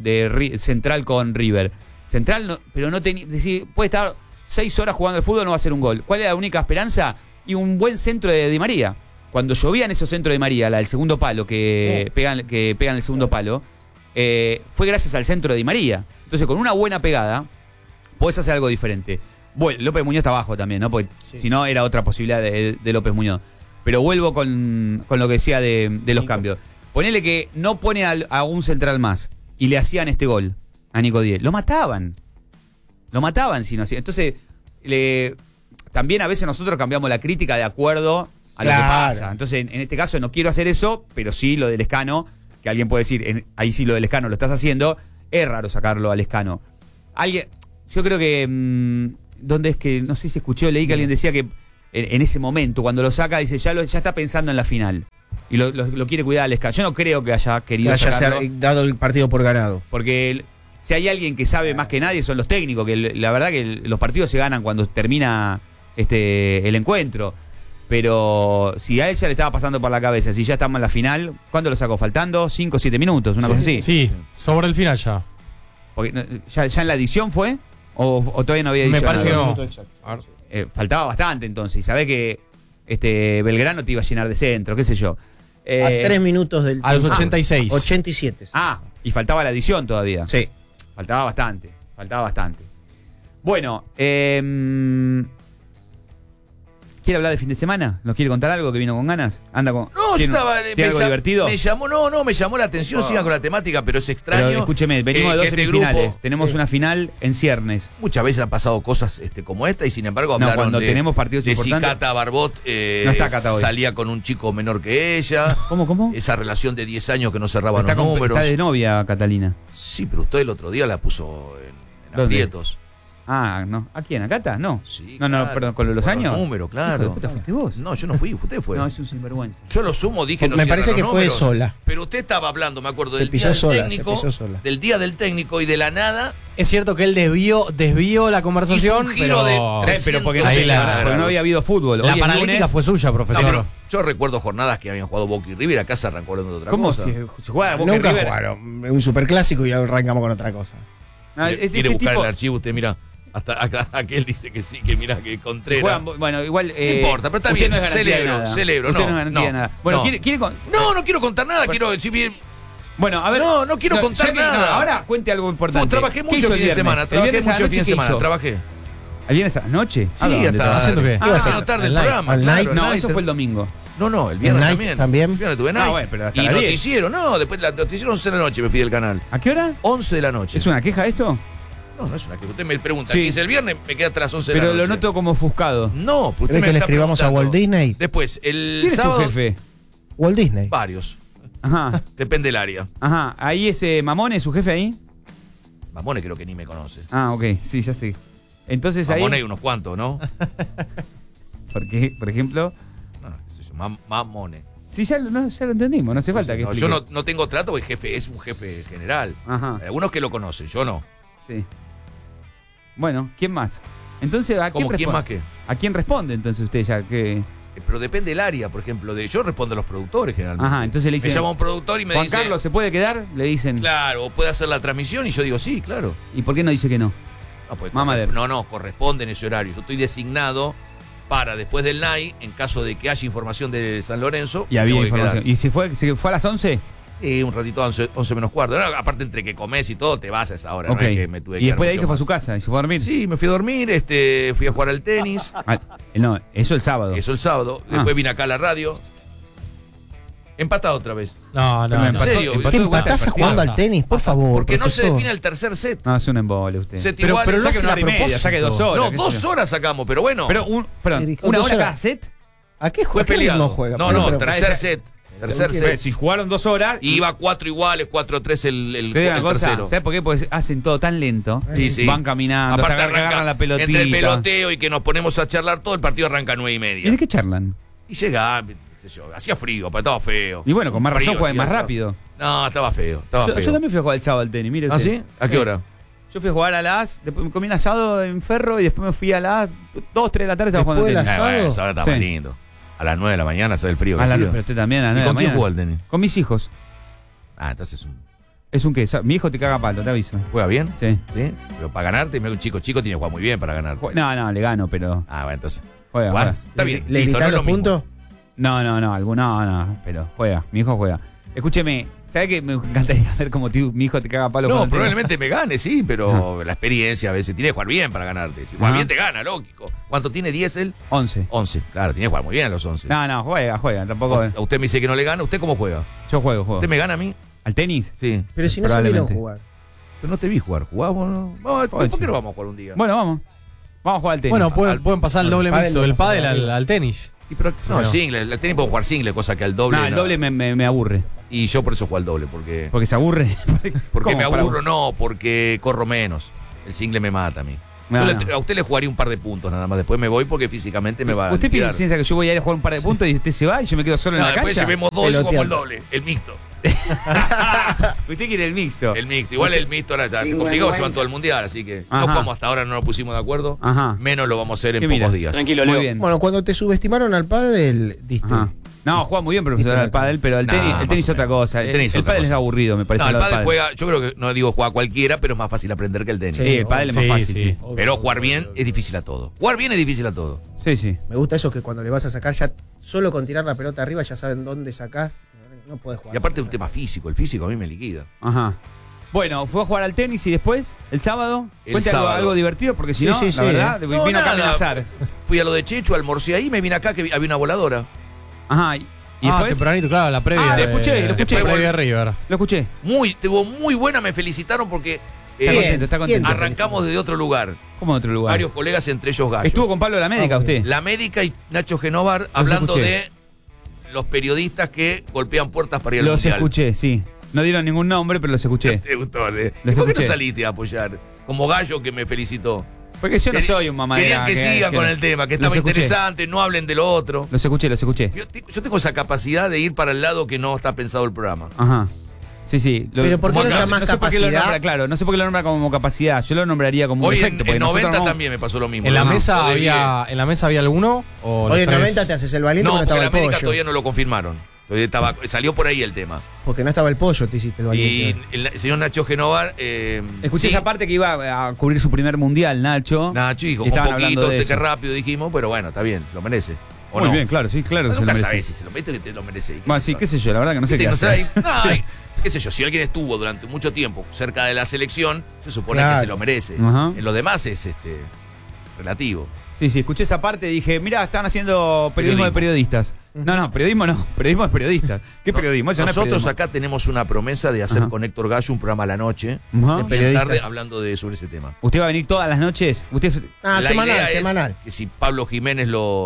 de Central con River. Central, pero no tenía. Puede estar 6 horas jugando al fútbol, no va a ser un gol. ¿Cuál era la única esperanza? Y un buen centro de Di María. Cuando llovían esos centros de Di María, la del segundo palo, que pegan el segundo palo, fue gracias al centro de Di María. Entonces, con una buena pegada, podés hacer algo diferente. Bueno, López Muñoz está abajo también, ¿no? Porque
Sí.
si no, era otra posibilidad de López Muñoz. Pero vuelvo con lo que decía de los
Nico.
cambios. Ponele que no pone a un central más y le hacían este gol a Nico Díez. Lo mataban si no hacía. Entonces, también a veces nosotros cambiamos la crítica de acuerdo a lo que pasa. Entonces, en este caso no quiero hacer eso, pero sí lo del Escano, que alguien puede decir, ahí sí lo del Escano lo estás haciendo, es raro sacarlo al Escano. Yo creo que, ¿dónde es que? No sé si escuché o leí que alguien decía que en ese momento, cuando lo saca, dice, ya está pensando en la final. Y lo quiere cuidar al Escano. Yo no creo que haya querido sacarlo,
dado el partido por ganado.
porque si hay alguien que sabe más que nadie son los técnicos, que la verdad que los partidos se ganan cuando termina el encuentro. Pero si a él ya le estaba pasando por la cabeza, si ya estamos en la final, ¿cuándo lo sacó? ¿Faltando? 5 o 7 minutos, una cosa así.
Sí, sobre el final ya.
Porque, ¿ya en la edición fue? ¿O todavía no había edición?
Me parece que no.
Faltaba bastante entonces. Y sabés que Belgrano te iba a llenar de centro, qué sé yo.
A 3 minutos del
a los 86.
87. Sí.
Y faltaba la edición todavía.
Sí.
Faltaba bastante. Bueno, ¿quiere hablar de fin de semana? ¿Nos quiere contar algo que vino con ganas? ¿Anda con?
No, yo estaba.
¿Tiene algo divertido?
Me llamó la atención, sigan con la temática, pero es extraño.
Pero escúcheme, venimos de 2 semifinales. Tenemos una final en ciernes.
Muchas veces han pasado cosas como esta y sin embargo hablaron
cuando tenemos partidos
de
importantes.
si Cata Barbot
no está Cata hoy.
Salía con un chico menor que ella.
¿Cómo?
Esa relación de 10 años que no cerraban los números.
Está de novia, Catalina.
Sí, pero usted el otro día la puso en
¿Dónde?
aprietos.
No. ¿A quién? ¿A Cata? No.
Sí,
No,
claro.
perdón, ¿con los
Por
años?
Número, claro.
Hijo de puta, ¿fuiste vos?
No, yo no fui, usted fue.
No, es un sinvergüenza.
Yo lo sumo, dije no
Me
cierran
parece que
los
fue
números,
sola.
Pero usted estaba hablando, me acuerdo,
Se
del
pisó
día
sola,
del
se
técnico.
pisó sola.
Del día del técnico y de la nada.
Es cierto que él desvió la conversación,
Hizo un giro
pero,
de
Pero porque
Ahí
porque no había habido fútbol.
la
Hoy es
paralítica
lunes.
fue suya,
No,
profesor.
pero yo recuerdo jornadas que habían jugado Boca y River, acá se arrancó hablando de otra
¿Cómo
cosa.
si se juega Boca y
Nunca
River?
jugaron. Un superclásico y arrancamos con otra cosa.
Quiere buscar el archivo, usted mira. Hasta acá aquel dice que sí, que mira que Contreras.
Bueno, igual.
No importa, pero está
usted
bien,
no es garantía de nada.
celebro.
Usted
No,
no es garantía de nada. Bueno,
no.
¿quiere
No quiero contar nada, quiero decir bien.
Bueno, a ver.
No quiero contar nada.
Ahora cuente algo importante.
Trabajé
¿Qué
mucho
hizo
el
el
fin de semana,
viernes? El viernes a la noche, ¿qué hizo?
trabajé.
¿El viernes a la noche?
Sí,
¿dónde
hasta
trabajó?
¿Haciendo qué?
¿Qué va a hacer?
no tarde el
¿Al night?
programa.
¿Al
claro,
night?
el
No,
night.
eso fue el domingo.
No, el viernes
¿El night también?
El viernes tuve night.
bueno, pero hasta
y
las 10.
noticiero, después la noticiero 11 de la noche me fui del canal.
¿A qué hora?
11 de la noche.
¿Es una queja esto?
No es una que usted me pregunta.
Sí.
¿Qué hice el viernes? Me queda hasta las 11 de la
Pero
noche.
lo noto como ofuscado.
No, pues usted
¿Querés
me
que le
está
escribamos a
preguntando.
Walt Disney?
Después, el
¿Quién es
sábado.
su jefe?
Walt Disney.
Varios.
Ajá.
Depende del área.
Ahí ese Mamone, su jefe ahí.
Mamone creo que ni me conoce.
Ok, sí, ya sé. Entonces ahí.
Mamone hay unos cuantos, ¿no?
¿Por qué? Por ejemplo.
No, qué sé yo, Mamone.
Sí, ya lo entendimos, no hace falta que
No,
explique.
yo no tengo trato porque jefe es un jefe general.
Ajá.
Hay algunos que lo conocen, yo no.
Sí. Bueno, ¿quién más? Entonces, ¿a quién
¿Cómo quién
responde?
más que?
¿A quién responde entonces usted ya? Que...
Pero depende del área, por ejemplo. Yo respondo a los productores generalmente.
Ajá, entonces le
Me
dicen.
llama un productor y me
Juan
dice.
Carlos, ¿se puede quedar? Le dicen.
Claro, o puede hacer la transmisión y yo digo sí, claro.
¿Y por qué no dice que no?
No, pues,
Mamader.
no, corresponde en ese horario. Yo estoy designado para después del NAI, en caso de que haya información de San Lorenzo.
Y
me
había
voy a
información.
quedar.
¿Y se fue a las 11?
Sí, un ratito, 11 menos cuarto. No, aparte, entre que comes y todo, te vas a esa hora.
Ok.
No es que me tuve que
Y después de ahí
quedar
se fue a
mucho
su casa y se fue a dormir.
más. Sí, me fui a dormir, fui a jugar al tenis.
No, eso el sábado.
Eso el sábado. Después vine acá a la radio. Empatado otra vez.
No,
Pero
¿En serio?
¿Qué
de vuelta
empatás
el
jugando
partido.
al tenis? Por favor,
Porque no se
profesor.
define el tercer set.
No, es un embole usted.
Set
Pero-
igual,
pero lo
saque
hace
una
a
hora y media,
propósito.
saque 2 horas.
No,
qué sé
2
yo.
horas sacamos, pero bueno.
Pero, perdón,
Eric,
¿una
2
hora
horas.
cada set?
¿A qué
fue
juega? ¿Qué
peleado.
ritmo juega?
No,
Pero-
tercer set. Tercer set.
Si jugaron 2 horas.
Y iba 4 iguales, 4-3 el
Te digo una cosa,
tercero.
¿sabes por qué? Porque hacen todo tan lento.
Sí, sí.
Van caminando,
Aparte
hasta que agarran la pelotita.
entre el peloteo y que nos ponemos a charlar, todo el partido arranca a 9:30.
¿Y de qué charlan?
Y llega, qué sé yo, hacía frío, pero estaba feo.
Y bueno, con más razón
Frío,
juegan
sí,
más
hacía-
rápido.
No, estaba feo, estaba
Yo
feo.
también fui a jugar el sábado al tenis, mire
¿Ah,
usted.
sí? ¿A qué hora?
Yo fui a jugar a las. Después me comí un asado en Ferro y después me fui a las 2, 3 de la tarde. Estaba jugando
Después
al
de
tenis.
¿Asado?
Bueno, esa hora estaba
Sí.
más lindo. A las 9 de la mañana, sabe el frío que
A la
hacía.
luz, pero usted también a las
¿Y
9 de
con
la
quién
mañana.
juega el tenis?
Con mis hijos.
Ah, entonces
¿Es un qué? Mi hijo te caga palo, te aviso.
¿juega bien?
Sí.
¿Sí? Pero para ganarte, un chico tiene que jugar muy bien para ganar.
No, le gano, pero.
Ah, bueno, entonces.
Juega.
Bueno,
juega.
está bien.
¿Le
listo,
gritan
no es
los
lo mismo.
puntos?
No, pero juega. Mi hijo juega. Escúcheme, ¿sabe que me encantaría ver cómo mi hijo te caga palo?
No,
jugando al tenis?
probablemente me gane, sí, pero la experiencia a veces tiene que jugar bien para ganarte. Si juega
Ajá.
bien te gana, lógico. ¿Cuánto tiene 10 él?
11.
11. Claro, tiene que jugar muy bien a los 11.
No, juega. Tampoco.
A usted me dice que no le gana, ¿usted cómo juega?
Yo juego.
¿Usted me gana a mí?
¿Al tenis?
Sí.
Pero si no se vieron
Probablemente.
jugar.
Pero no te vi jugar. ¿Jugamos? No? Vamos,
Oye.
¿por qué no vamos a jugar un día?
Bueno, vamos. Vamos a jugar al tenis.
Bueno, pueden pasar el doble
pádel
mixto
lo
del
pasa
pádel
arriba.
al tenis.
No,
Bueno.
single. El tenis puedo jugar single, cosa que al doble.
No, el
no.
doble me aburre.
Y yo por eso juego al doble, porque
Porque se aburre.
me
¿Cómo?
aburro, no, porque corro menos. El single me mata a mí.
No,
Yo
no.
a usted le jugaría un par de puntos nada más. Después me voy porque físicamente me va a
Usted
liquidar.
piensa que yo voy a ir a jugar un par de puntos y usted se va y yo me quedo solo en
No,
la
después
cancha.
si vemos dos y jugamos el
Peloteando.
doble, el mixto.
Usted quiere el mixto.
El mixto. Igual el mixto ahora está
Sí,
complicado,
bueno,
se van todo el mundial, así que
Ajá.
no como hasta ahora no nos pusimos de acuerdo,
Ajá.
menos lo vamos a hacer en
¿Qué
pocos
mira?
días.
Tranquilo, muy bien.
Bueno, cuando te subestimaron al pádel, diste.
Ajá. No, juega muy bien, profesor, al pádel, pero el
Nah,
tenis,
más
el tenis es
o
otra
menos.
cosa.
El tenis es
El
otra
pádel es
cosa.
aburrido, me parece.
No, el
al
pádel juega, yo creo que no digo juega cualquiera, pero es más fácil aprender que el tenis.
Sí.
Sí, el pádel es más
Sí,
fácil,
sí.
sí.
Pero jugar bien es difícil a todo. Jugar bien es difícil a todo.
Sí, sí.
Me gusta eso que cuando le vas a sacar, ya solo con tirar la pelota arriba ya saben dónde sacás. No puedes jugar.
Y aparte es un tema físico, el físico a mí me liquida.
Ajá. Bueno, fue a jugar al tenis y después, el sábado,
El
cuente
sábado.
algo divertido, porque si
Sí,
no,
sí,
la
sí,
verdad,
No,
vino acá a
nada.
amenazar.
Fui a lo de Chechu, almorcé ahí, me vine acá que había una voladora.
Ajá. Y después,
tempranito, claro, la previa.
Ah, lo escuché, lo escuché.
La previa River.
lo escuché.
Tuvo muy buena, me felicitaron porque
Está contento, está contento.
¿Quién?
arrancamos desde otro lugar.
¿Cómo en otro lugar?
Varios colegas, entre ellos Gallo.
Estuvo con Pablo de la Médica
Ah,
usted.
La Médica y Nacho Genovar hablando
escuché.
de los periodistas que golpean puertas para ir al
Los
mundial.
escuché, sí. No dieron ningún nombre, pero los escuché.
¿Te gustó? ¿Y
Los
por qué no
escuché.
saliste a apoyar? Como Gallo que me felicitó.
Porque yo no soy un mamadera.
Querían que sigan con el tema, que estaba
los escuché.
interesante, no hablen de lo otro.
Los escuché, los escuché.
Yo tengo esa capacidad de ir para el lado que no está pensado el programa.
Ajá. Sí, sí.
Pero ¿por qué
lo
no sé-
llamás
no sé por qué lo
capacidad?
nombra, claro, no sé por qué lo nombra como capacidad. Yo lo nombraría como un
Hoy
defecto.
en
porque nosotros
90
no-
también me pasó lo mismo.
¿En la
¿no?
mesa
Lo de
¿En la mesa había alguno? ¿O los
Hoy en
tres?
90 te haces el valiente
No,
porque no
porque
estaba
la
el
América
pollo.
todavía no lo confirmaron. Todavía salió por ahí el tema.
Porque no estaba el pollo, te hiciste el
Y
valiente.
el señor Nacho Genovar.
Escuché
sí,
esa parte que iba a cubrir su primer mundial, Nacho.
Nacho dijo,
Y
un
estaban
poquito,
hablando de
que
eso.
rápido dijimos, pero bueno, está bien, lo merece. ¿O
Muy
no?
bien, claro, sí, claro que se lo
Nunca
merece.
sabés si se lo mete que te lo merece. ¿Qué
Bueno,
sé
sí,
yo?
qué sé yo, la verdad que no sé qué
No
hacer.
sabés. Ay, qué sé yo, si alguien estuvo durante mucho tiempo cerca de la selección, se supone
Claro.
que se lo merece.
Ajá.
En lo demás es relativo.
Sí, sí, escuché esa parte y dije, mirá, están haciendo periodismo de
Periodismo.
periodistas. No, periodismo no, periodismo es periodista. ¿Qué periodismo? Eso no es
Nosotros
periodismo.
acá tenemos una promesa de hacer
Ajá.
con Héctor Gallo un programa a la noche,
Ajá.
De
bien
periodistas.
tarde, hablando sobre ese tema.
¿Usted va a venir todas las noches? ¿Usted?
Ah,
La
semanal,
idea es
semanal.
que si Pablo Jiménez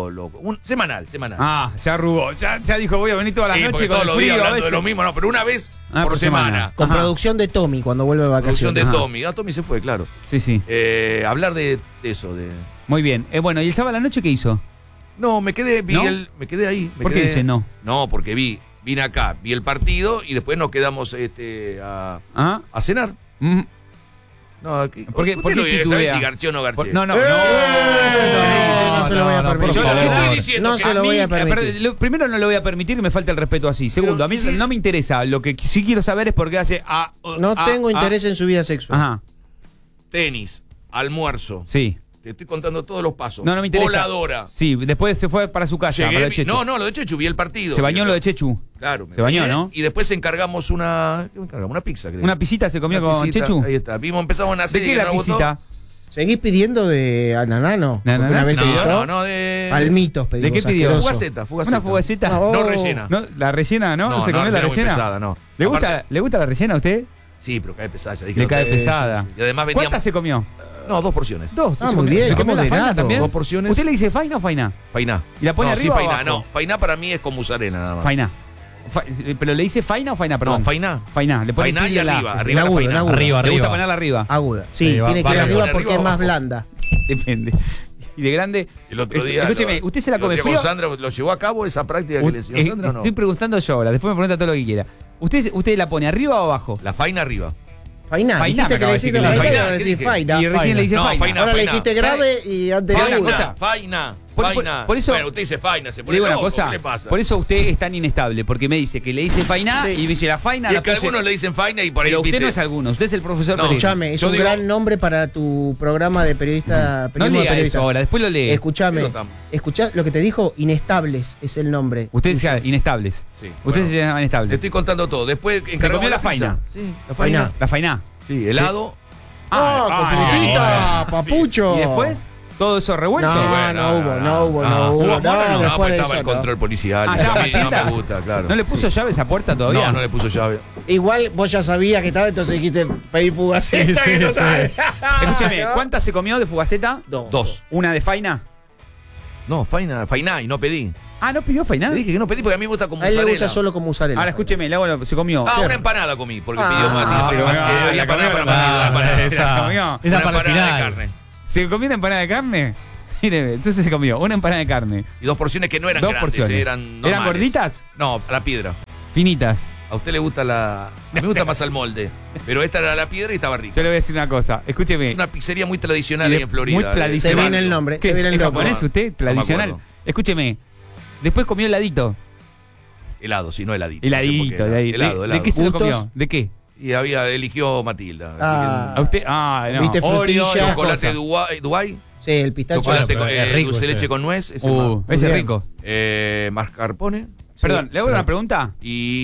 semanal.
Ah, ya arrugó. Ya dijo, voy a venir todas las
Sí,
noches
porque
con
todos
el
los
frío
días
a
hablando de
veces.
lo mismo, no, pero una vez
Ah,
por
por
semana.
semana.
Con
Ajá.
producción de Tommy cuando vuelve de
Producción
vacaciones.
de
Ajá.
Tommy. Tommy se fue, claro.
Sí, sí.
Hablar de eso, de.
Muy bien. Bueno, ¿y el sábado a la noche qué hizo?
No, me quedé
¿No?
ahí.
¿Por qué dice no?
No, porque vine acá, vi el partido y después nos quedamos a
¿Ah?
cenar.
Mm.
No,
¿Por qué-
usted
por qué
no sabe
titubea?
si García o no García.
No, no,
No,
no.
no se lo voy a
no,
permitir.
por favor.
Yo estoy diciendo
No
que
se
a
lo
mí-
voy a permitir.
Primero no lo voy a permitir y me falta el respeto así. Segundo, a mí
sí.
no me interesa. Lo que sí quiero saber es por qué hace.
No tengo interés en su vida sexual.
Ajá,
Tenis, almuerzo.
sí.
Te estoy contando todos los pasos.
No me interesa.
Voladora.
Sí, después se fue para su casa, para
Llegué,
el Chechu.
no, lo de Chechu, vi el partido.
Se bañó en lo de Chechu.
Claro. me
Se bañó,
bañé,
¿no?
Y después encargamos una pizza, creo.
¿Una pisita se comió
Una
con
pisita,
Chechu?
Ahí está. Empezamos una
¿De
serie
qué
que
la
no gustó.
pisita?
¿Seguís pidiendo de Ananano?
¿De
Porque una
ananá?
vez te gustó.
No, de.
Palmitos pedimos.
¿De qué pidió?
asqueroso.
Fugaceta.
¿Una fugaceta?
No.
No rellena.
¿No? ¿La rellena, no? ¿Se comió la
rellena muy
rellena?
pesada, no.
¿Le gusta,
Aparte-
¿Le gusta la rellena a usted?
Sí, pero cae pesada. Ya dije
Le
otra
cae
vez.
pesada.
Y además vendíamos.
¿Cuántas se comió?
No, 2 porciones.
Dos.
Ah,
¿Se
muy
comió-
bien,
¿Se
qué
comió la faina
moderado.
también?
2 porciones.
¿Usted le dice faina o faina?
Fainá.
¿Y la pone
no,
arriba
sí,
o
fainá.
abajo?
No, fainá para mí es con musarela nada más.
Faina. ¿Pero le dice faina o faina? Perdón.
No, fainá.
Faina. Le pone
Fainá y
tilde a la-
arriba.
En
Arriba la
agudo, en
fainá.
agudo.
Arriba,
Le gusta
arriba.
ponerla arriba.
Aguda. Sí,
Sí,
tiene que ir
vale,
arriba
vale,
porque
arriba
es
o
más
abajo.
blanda.
Depende. Y de grande.
El otro día.
Escúcheme, ¿usted se la
el
come
otro día
frío?
con Sandra, ¿lo llevó a cabo esa práctica que le enseñó Sandra o no?
Estoy preguntando yo ahora. Después me pregunta todo lo que quiera. ¿Usted la pone arriba o abajo?
La faina arriba.
Fainá.
Fainá,
Dijiste
me
que
acaba
le
de decir
dijiste
que le
fainá,
dije.
ahora decís
Fainá.
faina.
Y recién le dice
No,
faina.
faina.
Ahora le dijiste grave y antes
¿Sabe una
aguda.
cosa?
Faina.
Por
Faina.
eso-
Bueno, usted dice faina, se
Le
pone
digo una
loco,
cosa,
¿qué le pasa?
por eso usted es tan inestable, porque me dice que le dice faina
Sí.
y me dice la faina
Y
la
es que
puse-
algunos le dicen faina y por ahí
Pero usted
viste-
no es alguno, usted es el profesor
No,
Pereira.
Escuchame, es
Yo
un
digo-
gran nombre para tu programa de periodista.
No
periodismo de
lea
periodistas.
eso ahora, después lo lee.
Escuchame,
Pero tam-
escuchá lo que te dijo, Inestables es el nombre.
Usted decía inestables.
Sí,
Usted
bueno.
se llama
Le
inestables.
estoy contando todo. Después encargamos
comió la
pizza.
faina.
Sí, la
Faina.
faina.
La faina.
Sí, helado.
¡Ah, completita, papucho!
¿Y después? ¿Todo eso revuelto?
No, no hubo. No,
No,
después
pues
de
estaba
eso,
el
no.
control policial.
Ah,
Eso a mí no
Matilda.
me gusta, claro.
¿No le puso llave a esa puerta todavía?
No le puso llave.
Igual vos ya sabías que estaba, entonces dijiste pedí fugaceta.
Sí,
que no
sí.
sabes.
Escúcheme,
¿No?
¿cuántas se comió de fugaceta?
Dos.
¿Una de faina?
No, fainá y no pedí.
Ah, ¿no pidió faina?
Le dije que no pedí porque a mí me gusta como
A él le
mozzarella.
gusta solo con mozzarella.
Ahora escúcheme, le hago se comió.
Ah, una empanada comí, porque
Ah,
pidió Matías.
se comió, la comió,
Ah, esa
comió.
para el
Una empanada de
final.
carne.
¿Se comió una empanada de carne? Mire, entonces se comió una empanada de carne.
Y 2 porciones que no eran
Dos
grandes,
porciones.
eran normales.
¿Eran gorditas?
No, a la piedra.
Finitas.
A usted le gusta a mí me gusta más al molde. Pero esta era la piedra y estaba rica.
Yo le voy a decir una cosa. Escúcheme.
Es una pizzería muy tradicional
Y
ahí en Florida.
muy tradicional.
Se viene el nombre.
¿Qué?
Se viene el
¿Es
nombre.
japonés usted?
No me
Tradicional.
acuerdo.
Escúcheme. Después comió heladito.
Helado, sí, no heladito.
Heladito,
No sé por qué.
heladito.
Helado,
¿De
helado.
qué se lo
¿Gustos?
comió? ¿De qué?
Y eligió Matilda.
Ah.
A usted. Ah, no.
¿Viste
Oreo,
frutilla?
esas
Chocolate
cosas.
Dubai,
Sí, el pistacho.
chocolate
Bueno,
con
pero es rico
dulce de
ese.
leche con nuez, ese
Ese es
bien.
rico.
mascarpone
Perdón, ¿le hago una pregunta?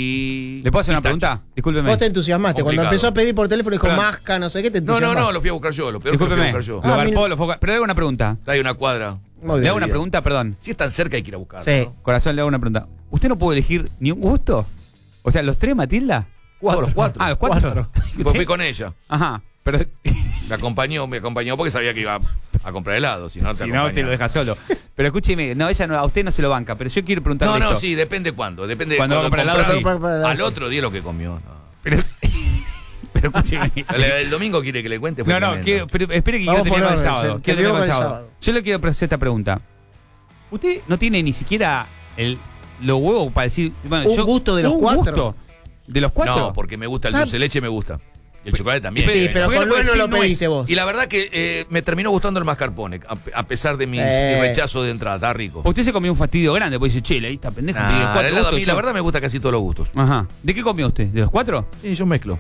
y
¿Le puedo hacer una
pistacho.
pregunta? Discúlpeme.
Vos te entusiasmaste. Cuando
Complicado.
empezó a pedir por teléfono dijo
Perdón.
masca, no sé qué, te
No,
entusiasmaste.
lo fui a buscar yo, lo peor que lo fui a
Discúlpeme.
buscar yo.
Lo
Ah,
garpó, lo fue. Pero le hago una pregunta.
Hay una cuadra.
Muy
Le
bien.
hago una
bien.
pregunta, perdón.
Si es tan cerca hay que ir a buscarlo.
Sí.
¿no?
Corazón, le hago una pregunta. ¿Usted no pudo elegir ni un gusto? O sea, ¿los tres, Matilda?
Todos los cuatro.
Ah, los cuatro.
Pues fui con ella.
Ajá. Pero
Me acompañó porque sabía que iba a comprar helado, si no te
si no, te
acompañaba.
lo deja solo. Pero escúcheme, no, ella no, a usted no se lo banca, pero yo quiero preguntarle
No,
esto.
sí, depende cuándo. Depende
Cuando va a comprar helado, sí.
compras, al otro día lo que comió. No.
Pero escúcheme.
El domingo quiere que le cuente. Fue
No,
tremendo.
pero espere que
Vamos
quiero tenerlo
por
el
orden,
sábado.
se-
Quiero tenerlo el
terminamos el
sábado.
sábado.
Yo le quiero hacer esta pregunta. ¿Usted no tiene ni siquiera los huevos para decir... Bueno,
Un gusto de los cuatro.
Gusto ¿De los cuatro?
No, porque me gusta el dulce de leche, me gusta. Y el chocolate también.
Sí, pero
¿por qué
con
no puede
Luis no lo
decir
pediste vos.
Y la verdad que me terminó gustando el mascarpone, a pesar de mi rechazo de entrada. Está rico.
Usted se comió un fastidio grande, pues dice, che, ahí está pendejo. pide
Ah,
cuatro
el helado a mí,
gustos,
la
yo-
verdad me gusta casi todos los gustos.
Ajá. ¿De qué comió usted? ¿De los cuatro?
Sí, yo mezclo.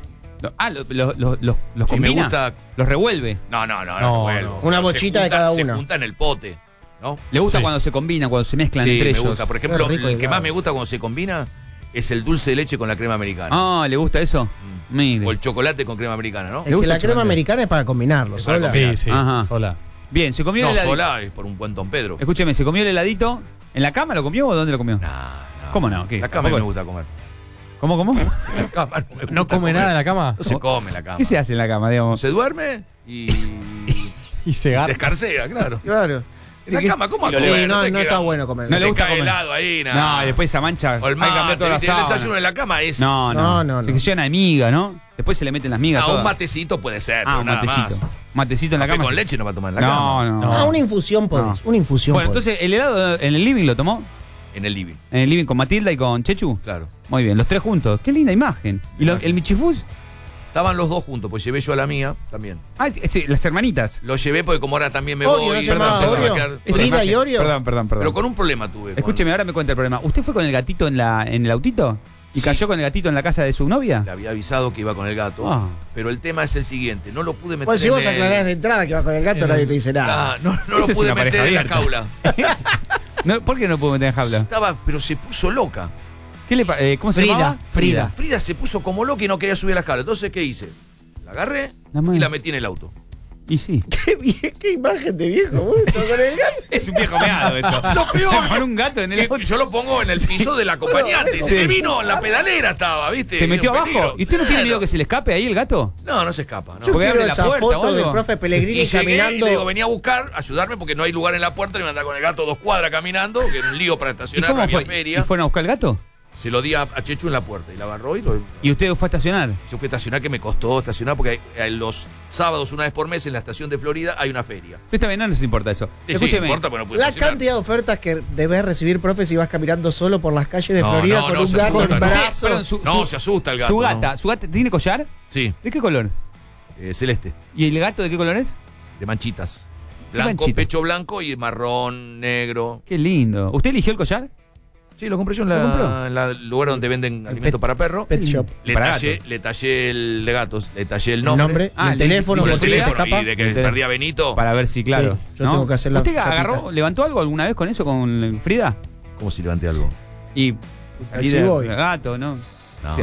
¿Los
Sí,
combina?
me gusta.
¿Los revuelve?
No,
No,
revuelvo.
no.
Una
Se
bochita de
junta-
cada
Se
una.
junta en el pote, ¿no?
¿Le gusta
Sí.
cuando se combinan, cuando se mezclan
Sí,
entre
me
ellos?
gusta. Por ejemplo,
Qué rico
el que
helado.
más me gusta cuando se combina es el dulce de leche con la crema americana.
Ah, ¿le gusta eso? Mire.
O el chocolate con crema americana, ¿no?
Es que la
gusta
crema
chocolate?
americana es para combinarlo.
Es para
sola.
combinar.
Sí, sí.
Ajá.
Sola.
Bien, se comió
No,
el heladito.
sola es por un buen Don Pedro.
Escúcheme, ¿se comió el heladito? ¿En la cama lo comió o dónde lo comió?
No.
¿Cómo no? ¿Qué?
La cama
Tampoco-
me gusta comer.
¿Cómo?
La cama no me
¿No
gusta
come
comer.
nada en la cama?
No se come en la cama.
¿Qué se hace en la cama, digamos?
Se duerme y
Y se
se
garpa.
escarcea, claro.
Claro.
En la cama, ¿cómo
Y lo
comer?
Sí, no
te
está
queda-
bueno comer.
No le
te
gusta
cae
comer.
helado ahí, nada.
No, y después esa mancha.
O el
hay que cambiar toda la
el
sábana.
desayuno en la cama es.
No.
No.
Se llena de miga, ¿no? Después se le meten las migas
Ah,
todas.
un matecito puede ser,
Ah,
pero
un
nada
matecito.
más.
Matecito en la
Café
cama.
con leche no va a tomar en la cama.
No.
Ah, una infusión podés.
No.
Una infusión
Bueno,
podés.
entonces, ¿el helado en el living lo tomó?
En el living,
¿En el living con Matilda y con Chechu?
claro.
Muy bien, los tres juntos. Qué linda imagen. ¿Y el Michifus?
Estaban los dos juntos, pues llevé yo a la mía también.
Ah, sí, las hermanitas.
Lo llevé porque como ahora también me
Oreo,
voy.
¿no se
Perdón,
llamaba
se va a
Oreo?
quedar-
¿Es Frida y Oreo?
Perdón.
Pero con un problema tuve.
Escúcheme, ahora me cuenta el problema. ¿Usted fue con el gatito en el autito? ¿Y
Sí.
cayó con el gatito en la casa de su novia?
Le había avisado que iba con el gato.
Ah.
Pero el tema es el siguiente. No lo pude meter
Pues si
en
vos aclarás de entrada que vas con el gato, nadie te dice nada.
Ah, no lo
Esa es
pude
una pareja
meter en la
abierta.
jaula.
No, ¿por qué no pudo meter en jaula?
Estaba, pero se puso loca.
¿Cómo se
Frida,
llamaba?
Frida.
Frida se puso como loca y no quería subir a la jaula. Entonces, ¿qué hice? La agarré
La madre.
y la metí en el auto.
Y sí.
Qué imagen de viejo, vos, con el gato.
Es un viejo meado esto.
Lo peor.
Con un gato en el
Que
auto.
yo lo pongo en el piso del acompañante. Se me vino en la pedalera, estaba, ¿viste?
Se metió
Un
abajo.
peligro.
¿Y usted no tiene
Claro.
miedo que se le escape ahí el gato?
No, no se escapa. No.
Yo
Porque
quiero
abre la
esa
puerta o
foto del
algo.
profe Pellegrini
Y llegué
caminando.
y le digo, venía a buscar, ayudarme porque no hay lugar en la puerta y me andaba con el gato 2 cuadras caminando, que era un lío para
¿Y
estacionar, no
cómo
había
fue?
feria.
¿Y fueron a buscar el gato?
Se lo di a Chechu en la puerta y la agarró y
¿Y usted fue a estacionar?
yo fui a estacionar, que me costó estacionar porque los sábados, una vez por mes, en la estación de Florida hay una feria.
Sí, está bien, no nos importa eso.
Sí,
Escúcheme.
importa, pero no pude
La
estacionar.
cantidad de ofertas que debes recibir, profe, si vas caminando solo por las calles de
No,
Florida
no,
con
no,
un
se
gato
asusta,
en
no.
brazos.
Perdón,
No, se asusta el gato.
¿Su gata tiene collar?
Sí,
¿De qué color?
celeste,
¿Y el gato de qué color es?
de manchitas.
¿Qué
Blanco,
manchitas?
pecho blanco y marrón, negro.
Qué lindo. ¿Usted eligió el collar?
Sí, lo compré yo
¿Lo compró?
en el lugar donde venden alimentos para perro.
Pet shop.
Le
Para
tallé el de gatos, le tallé el
El
nombre.
nombre,
Ah,
y el teléfono,
Y el
por si se te
teléfono,
escapa.
y de que
El teléfono.
perdí a Benito.
Para ver si, claro.
Sí, yo
¿no?
tengo que hacer la
¿Usted
chapita.
agarró, levantó algo alguna vez con eso, con Frida?
¿Cómo si levanté algo?
Y
Al Chiboy.
gato, ¿no?
No.
O sea,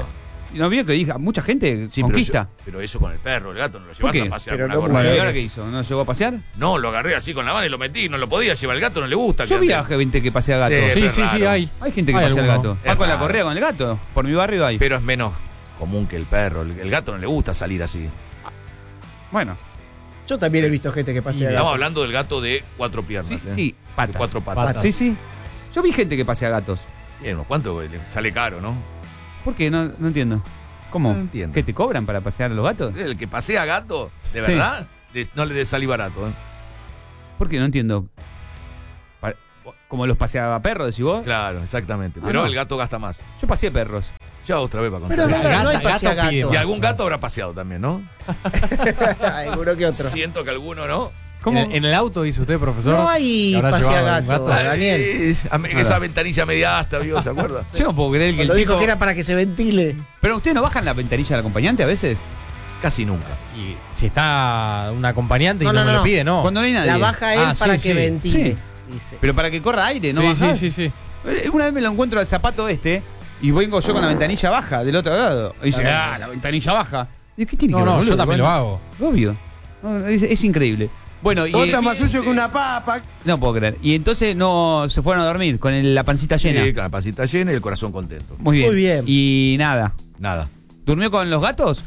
Y no vio que diga, mucha gente
Sí,
conquista.
pero eso con el perro, el gato, no lo
¿Por
llevas
qué?
a pasear
Pero
con
no
una
Bueno, ¿y
correa.
ahora qué hizo? ¿No llegó a pasear?
No, lo agarré así con la mano y lo metí, no lo podía llevar, el gato no le gusta.
Yo
que
vi
ande.
a gente que pasea gatos.
Sí,
Sí,
pero
sí, sí,
raro.
hay.
Hay gente que
Hay
pasea el
alguno.
gato.
Es
Va con la
raro.
correa con el gato. Por mi barrio hay.
Pero es menos común que el perro. El gato no le gusta salir así.
Bueno,
Yo también he visto gente que pasea
Estamos
gato.
hablando del gato de 4 piernas.
sí, sí,
De
patas.
4 patas.
Patas.
Sí, sí. Yo vi gente que pasea gatos.
Bien, ¿cuánto le sale caro, no?
¿Por qué? No entiendo. ¿Cómo?
No entiendo.
¿Qué te cobran para pasear a los gatos?
El que pasea gato, de
Sí.
verdad, no le salí barato. ¿eh?
¿Por qué? No entiendo. Pa- Como los paseaba perros, decís vos.
Claro, exactamente.
Ah,
Pero
no.
el gato gasta más.
Yo paseé perros.
Ya otra vez para contar.
Pero no,
La
no hay
gata-
pasea
gato pide
gato.
Y
más.
algún gato habrá paseado también, ¿no?
Alguno que otro.
Siento que alguno, ¿no?
¿Cómo?
En el auto, dice usted, profesor.
No hay
que habrá
pasea
llevado un
gato,
gato.
Daniel.
Esa ventanilla media hasta, ¿vio? ¿Se acuerda?
Yo no puedo creer que
Cuando
el
dijo
tipo...
que era para que se ventile.
Pero ustedes no bajan la ventanilla del acompañante a veces.
Casi nunca.
Y si está un acompañante y
No,
no,
no,
me
no.
lo pide, no.
Cuando no hay nadie.
La baja él
Ah, sí,
para que
sí.
ventile.
Sí.
Dice.
Pero para que corra aire, ¿no?
sí,
bajar.
sí, sí, sí.
Una vez me lo encuentro al zapato este y vengo yo con la ventanilla baja del otro lado. Y dice, la ventanilla baja. Digo, ¿qué tiene que
No,
ver,
no,
boludo?
yo también lo
Bueno,
hago.
Obvio. No, es increíble. Bueno, y.
más sucio que una papa.
No puedo creer. Y entonces no se fueron a dormir con la pancita llena.
Sí, con la pasita llena y el corazón contento.
Muy bien.
Muy bien.
Y nada.
Nada.
¿Durmió con los gatos?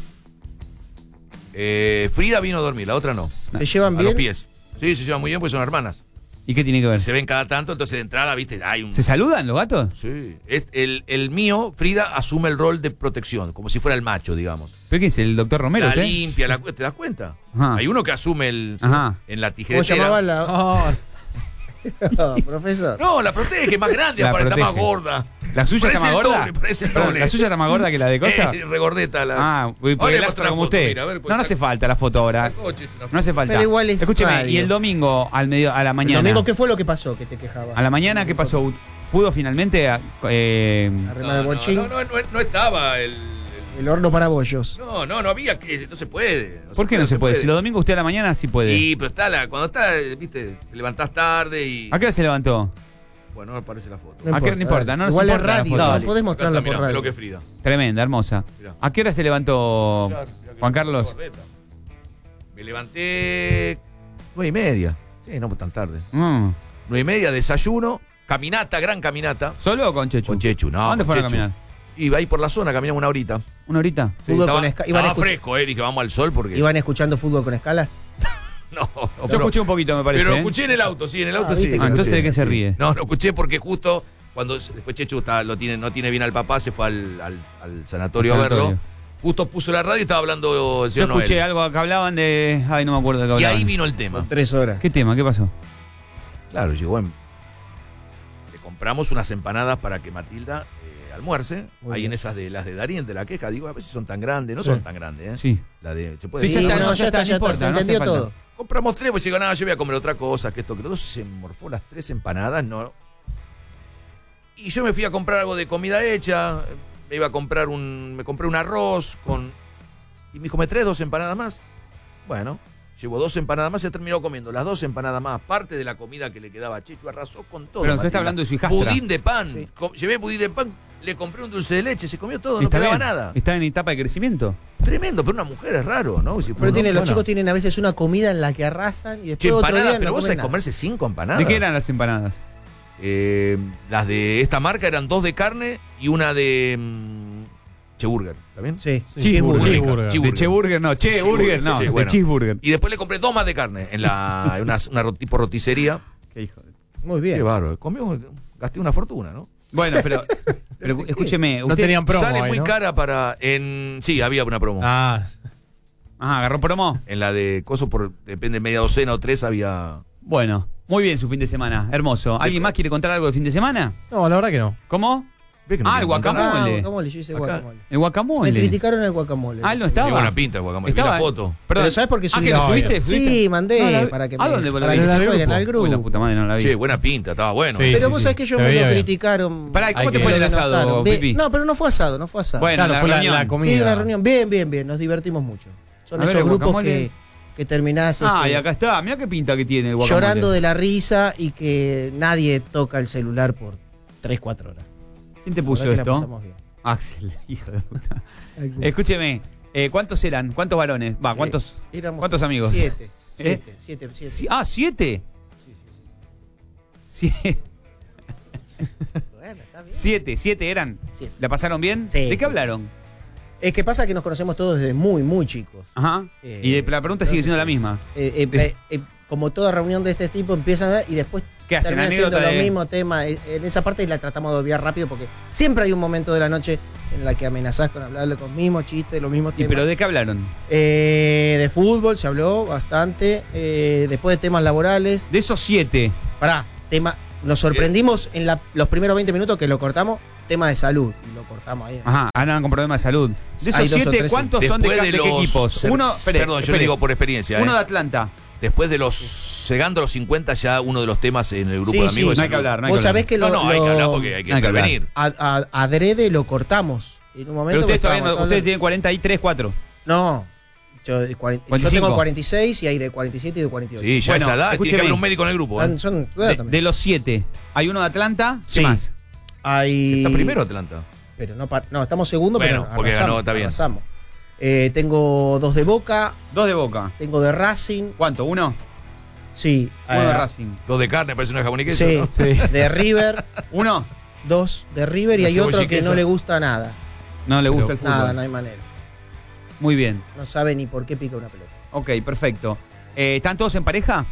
Frida vino a dormir, la otra no.
¿Se llevan
A los
bien?
pies. Sí, se llevan muy bien porque son hermanas.
¿Y qué tiene que ver?
Se ven cada tanto, entonces de entrada, viste, hay un.
¿Se saludan los gatos?
Sí. El mío, Frida, asume el rol de protección, como si fuera el macho, digamos.
¿Pero qué es? ¿El doctor Romero?
La
usted?
limpia, ¿te das cuenta?
Ajá.
Hay uno que asume el
Ajá.
en la
¿Cómo
tijeretera.
llamaba la.?
Oh,
No, profesor.
No, la protege, más grande,
La
aparte está más
protege.
gorda.
¿La suya está
Parece
más
el
gorda?
doble, parece el
Perdón,
doble.
¿La suya está más gorda que la de cosa?
Regordeta la.
Ah, porque
Ahora le
el
muestro
astro
la
como
foto,
usted.
mira, a ver, pues,
No hace falta la foto ahora. No hace falta.
Pero igual es
Escúcheme,
radio.
y el domingo a la
El
mañana.
domingo, ¿qué fue lo que pasó que te quejaba?
A la mañana, ¿qué pasó? ¿Pudo finalmente
Arrimar el bochín.
No estaba el.
El horno para bollos.
No había que. No se puede.
¿Por qué no se puede? Si los domingos usted a la mañana sí puede.
Sí, pero cuando está, viste, te levantás tarde y.
¿A qué hora se levantó?
Bueno, no aparece la foto.
¿A qué hora no importa? No nos
Igual es
importa la
radio,
foto.
no podés mostrarla
Acá está,
por
mirá,
radio.
lo que es Frida.
Tremenda, hermosa.
Mirá.
¿A qué hora se levantó
Mirá que
Juan
me
Carlos?
gordeta. Me levanté 9:30. Sí, no tan tarde. 9:30, desayuno, caminata, gran caminata.
¿Solo o con Chechu?
Con Chechu, no.
¿A dónde
con
fueron a
Chechu.
caminar?
Iba ahí por la zona, caminamos una horita.
¿Una horita?
Sí,
Fútbol
estaba
con iban
estaba fresco, dije, vamos al sol porque.
¿Iban escuchando fútbol con escalas?
No,
Yo
pero-
escuché un poquito, me parece.
Pero lo
¿eh?
escuché en el auto, sí, en el auto
viste
sí.
que
Ah, entonces,
sí,
¿de qué se ríe?
No, lo escuché porque justo cuando después Chechu no tiene bien al papá, se fue al sanatorio a verlo.
Sanatorio.
Justo puso la radio y estaba hablando el
Yo
señor
escuché
Noel.
algo que hablaban de. Ay, no me acuerdo de qué
Y
hablaban.
ahí vino el tema.
3 horas.
¿Qué tema? ¿Qué pasó?
Claro, llegó en. Le compramos unas empanadas para que Matilda almuerce.
Muy
Ahí
bien.
en esas de las de Darien, de la queja. Digo, a ver si son tan grandes. No
Sí.
son tan grandes, ¿eh?
Sí.
La de. ¿Se puede
Sí,
decir?
ya está,
no,
no, ya está, no
se
importa, no hace
entendió
falta.
todo.
Compramos 3, pues digo, nada, yo voy a comer otra cosa, que esto, que todo. Se morfó las 3 empanadas, no. Y yo me fui a comprar algo de comida hecha. Me iba a comprar me compré un arroz con. Y me dijo, ¿me traes 2 empanadas más? Bueno, llevo 2 empanadas más, se terminó comiendo las 2 empanadas más, parte de la comida que le quedaba a Chechu, arrasó con todo.
Pero usted
Matilda.
está hablando de su hijastra.
Budín de pan.
Sí.
Llevé budín de pan, le compré un dulce de leche, se comió todo, no
Está
quedaba
bien.
nada.
Está en etapa de crecimiento.
Tremendo, pero una mujer es raro, ¿no? Si
Pero
uno-
los
bueno.
chicos tienen a veces una comida en la que arrasan y
Che,
después otro
empanadas,
día
pero
no
vos
comen
sabés
nada.
comerse 5 empanadas.
¿De qué eran las empanadas?
Las de esta marca eran 2 de carne y una de Cheburger, ¿está bien?
Sí.
sí,
Cheeseburger.
cheeseburger.
Cheeseburger.
De Cheeseburger, no. Cheeseburger, no.
Sí,
De
bueno.
cheeseburger.
Y después le compré 2 más de carne en una tipo roticería.
Qué hijo de-
Muy
Qué
bien.
bárbaro. Gasté una fortuna, ¿no?
Bueno, pero escúcheme.
No
Usted
tenían promo
Sale
ahí,
muy
¿no?
cara sí, había una promo.
Ah,
agarró promo.
En la de coso depende, media docena o 3 había.
Bueno, muy bien su fin de semana. Hermoso. ¿Alguien más quiere contar algo de fin de semana?
no, la verdad que no.
¿Cómo?
¿Ves que no
Ah,
quieren
el
contar?
guacamole.
Guacamole, yo hice
Acá.
guacamole.
El guacamole.
Me criticaron el guacamole.
Ah, él no estaba.
Qué buena pinta el guacamole. Vi
Estaba-
la foto.
Perdón.
Pero ¿sabes por qué
Ah,
subí
que
la
lo
foto?
subiste.
Sí, mandé
No,
para que
¿A dónde vos la
para que
viste?
se
¿En el
jueguen
grupo?
al grupo.
Uy, la puta madre no la vi.
Che, buena pinta, estaba bueno.
Sí,
Pero
sí,
vos
sí.
sabés que ellos
Se
me
veía
lo
bien.
criticaron.
Pará, ¿cómo
Hay
te
que-
fue el
me
asado,
denostaron. Bien.
Pipi?
No, pero no fue asado, no fue asado.
Bueno,
Claro,
la
fue
reunión.
la comida.
Sí, una reunión. Bien, nos divertimos mucho. Son
A ver,
esos
el
grupos
guacamole.
que terminás
Ah, y
este,
acá está. Mira qué pinta que tiene el guacamole.
llorando de la risa y que nadie toca el celular por 3-4 horas.
¿Quién te
La
puso
verdad que la
esto?
pasamos bien.
Axel, hijo de puta.
Axel.
Escúcheme, ¿cuántos eran? ¿Cuántos varones? Va, ¿cuántos amigos?
7.
¿Eh?
7.
Ah, 7.
Sí.
Bueno,
está bien.
7 eran.
7.
¿La pasaron bien?
Sí,
¿De qué
sí,
hablaron?
Es que pasa que nos conocemos todos desde muy, muy chicos.
Ajá. Y la pregunta sigue siendo la misma.
Como toda reunión de este tipo empieza y después
¿Qué hacen?
termina siendo
¿Anécdota
lo
de-
mismo tema. En esa parte la tratamos de obviar rápido porque siempre hay un momento de la noche en la que amenazás con hablarle con mismos chistes, los mismos
¿Y
temas.
pero de qué hablaron?
De fútbol se habló bastante. Después de temas laborales.
De esos 7.
Pará, nos sorprendimos en los primeros 20 minutos que lo cortamos. Tema de salud. Y lo cortamos ahí.
Ajá, andan con problemas de salud. De
Hay
esos
2 o
7,
3,
¿cuántos son de
Después
qué equipos?
Perdón, yo le digo por experiencia.
Uno de Atlanta.
Después de llegando a los 50, ya uno de los temas en el grupo
Sí,
de
sí,
amigos.
No hay que hablar, no hay que
Vos
hablar.
sabés que
No, hay que hablar porque hay que
Hay que hablar.
intervenir.
adrede lo cortamos. En un momento
Pero ustedes
que
todavía no,
estábamos
ustedes tienen 43, 4.
No. Yo tengo
45.
46 y hay de 47 y de 48.
Sí, ya
Bueno,
esa edad tiene
escúcheme.
que haber un médico en el grupo. ¿eh?
Son
De los 7, hay uno de Atlanta. ¿Qué
Sí.
más?
hay
Está primero Atlanta.
Pero no, estamos segundos,
Bueno,
pero
porque
arrasamos,
ganó, está bien.
arrasamos. Tengo 2 de Boca,
2 de Boca.
tengo de Racing,
¿Cuánto? ¿Uno?
sí,
Uno de Racing.
Dos de carne, parece una jamón y queso,
sí,
¿no?
de River,
¿Uno?
2 de River y
Una
hay
cebolla
otro
y
que
queso.
no le gusta nada.
No le gusta el fútbol.
Nada, no hay manera.
Muy bien.
No sabe ni por qué pica una pelota.
Ok, perfecto. ¿Están todos en pareja?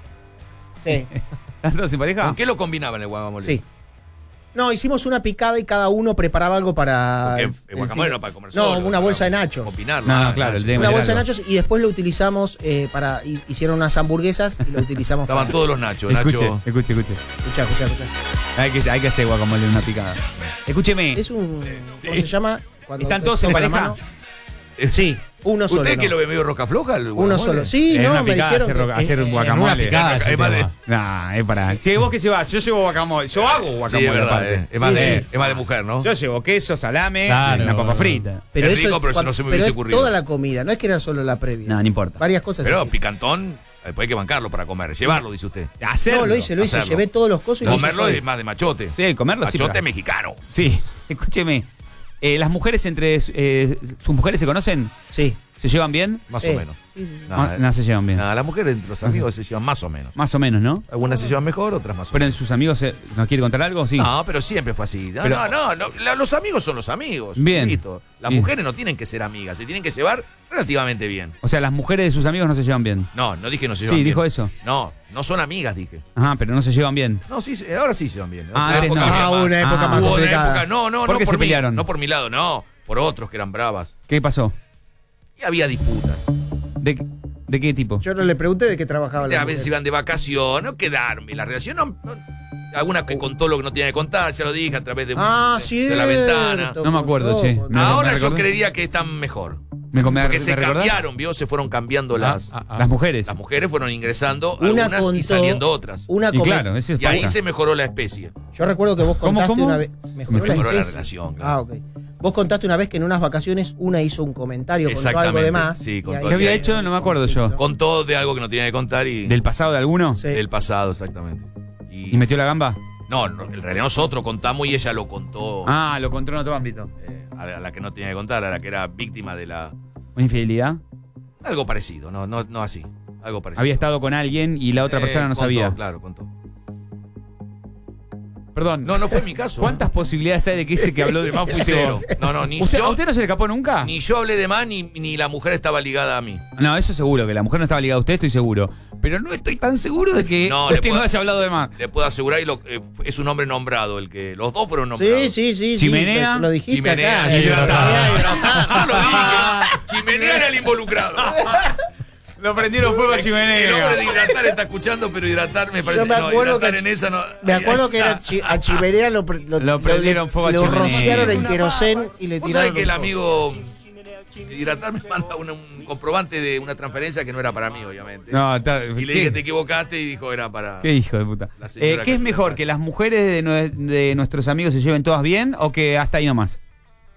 Sí.
¿Están todos en pareja?
¿Con qué lo combinaban el guacamole?
Sí. No, hicimos una picada y cada uno preparaba algo para.
Porque
el
el guacamole
fin.
no para comer
No,
solo.
una bolsa de nachos.
Combinarlo.
No, claro, el tema
Una
era
bolsa de
algo.
nachos y después lo utilizamos hicieron unas hamburguesas y lo utilizamos
Estaban
para.
todos los nachos.
Escuche,
Nacho.
escuche.
Escuchá.
Hay que hacer guacamole en una picada. Escúcheme.
Es un. ¿Cómo se llama? Cuando
¿Están
te
todos en
toca la
pareja?
mano. Sí, uno solo.
¿Usted
no.
que lo ve medio roca floja? el
Uno
guacamole?
solo. Sí,
En
no,
una
me
picada
dijeron.
hacer
En
guacamole.
una picada ese
Es más de-
tema.
Nah, es para. Che, ¿vos qué llevas? Yo llevo guacamole. Yo hago guacamole.
Sí, es verdad.
aparte.
Es más,
Sí,
de,
sí.
es más de mujer, ¿no?
Yo llevo queso, salame,
Claro,
una papa
bueno.
frita.
Pero
Es
eso
rico, pero eso no se me hubiese
es
ocurrido.
toda la comida, no es que era solo la previa.
No, no importa.
Varias cosas.
Pero
así.
picantón, después hay que bancarlo para comer. Llevarlo, dice usted.
Hacerlo.
No, lo hice.
hacerlo.
Llevé todos los cosos y lo hice
Comerlo
solo.
es más de machote.
Sí, comerlo sí.
Machote
pero-
mexicano.
Sí, escúcheme. ¿Las mujeres entre sus mujeres se conocen?
Sí.
¿Se llevan bien?
Más
Sí.
o menos.
Sí, sí.
Nada,
No se llevan bien.
nada, las mujeres, los amigos se llevan más o menos.
Más o menos, ¿no?
Algunas se llevan mejor, otras más o
Pero
menos.
en sus amigos, ¿nos quiere contar algo? Sí.
No, pero siempre fue así. No,
Pero-
no, los amigos son los amigos.
Bien.
Listo. Las
Bien.
mujeres no tienen que ser amigas, se tienen que llevar relativamente bien.
O sea, las mujeres de sus amigos no se llevan bien.
No, no dije no se llevan
Sí,
bien.
dijo eso.
No, no son amigas, dije.
Ajá, pero no se llevan bien.
No, sí, ahora sí se van bien.
Ah,
Otra
antes
época
no.
había más.
Una época
Ah.
más
Hubo una
complicada.
época, no
¿Por qué se
por mí,
pelearon?
no por mi lado, no, por otros que eran bravas.
¿Qué pasó?
Y había disputas.
¿De qué tipo?
Yo no le pregunté de qué trabajaba la
A veces
mujer.
iban de vacación, no quedaron bien. La relación alguna que contó lo que no tenía que contar, ya lo dije a través de, de la ventana.
No me acuerdo, che.
contó.
No,
Ahora
¿me
yo
recordás?
creería que están mejor.
¿Me
Porque se
recordás?
cambiaron, vio, se fueron cambiando las
Las mujeres.
las mujeres fueron ingresando
Una
algunas y
contó-
saliendo otras.
Una
Y
come-
claro, eso
Y ahí
pasa.
se mejoró la especie.
Yo recuerdo que vos
¿Cómo,
contaste
cómo?
una vez.
Mejoró la
especie?
relación, claro.
Ah, ok. Vos contaste una vez que en unas vacaciones una hizo un comentario, contó algo
Exactamente,
de más.
sí,
y
contó
ahí-
así.
¿Qué había hecho? No me acuerdo yo.
Contó de algo que no tenía que contar y
¿Del pasado de alguno?
Sí.
del pasado, exactamente.
¿Y metió la gamba?
No, en realidad nosotros contamos y ella lo contó
Ah, lo contó en otro ámbito.
a la que no tenía que contar, a la que era víctima de la.
¿Una infidelidad?
Algo parecido, no así. Algo parecido.
Había estado con alguien y la otra persona no
Contó,
sabía.
Claro, contó.
Perdón.
No fue mi caso.
¿Cuántas posibilidades hay de que ese que habló de más fuiste
Cero.
vos?
No, ni
¿Usted,
yo.
¿A usted no se le escapó nunca?
Ni yo hablé de más, ni la mujer estaba ligada a mí.
No, eso seguro, que la mujer no estaba ligada a usted, estoy seguro. Pero no estoy tan seguro de que
No, le
usted no
puedo-
haya hablado de más.
Le puedo asegurar, y es un hombre nombrado, el que. Los dos fueron nombrados.
Sí.
Chimenea.
Lo dijiste
Chimenea,
acá.
Hidratado.
Yo lo dije. Chimenea era el involucrado.
Lo prendieron fuego a
El hombre de
chimenea.
hidratar está escuchando, pero hidratar me parece
Yo me
no,
acuerdo
hidratar
que-
en esa no.
Me acuerdo que era a Chimenea lo
prendieron fuego a
lo
Chimenea.
rociaron en querosén y le
Vos sabés
tiraron.
que el
un fuego.
amigo hidratar me manda un comprobante de una transferencia que no era para mí, obviamente.
No,
Y le dije, te equivocaste y dijo, era para.
¿Qué hijo de puta?
La señora
¿Qué
que
es
se
mejor?
la
¿Que las mujeres de nuestros amigos se lleven todas bien o que hasta ahí nomás?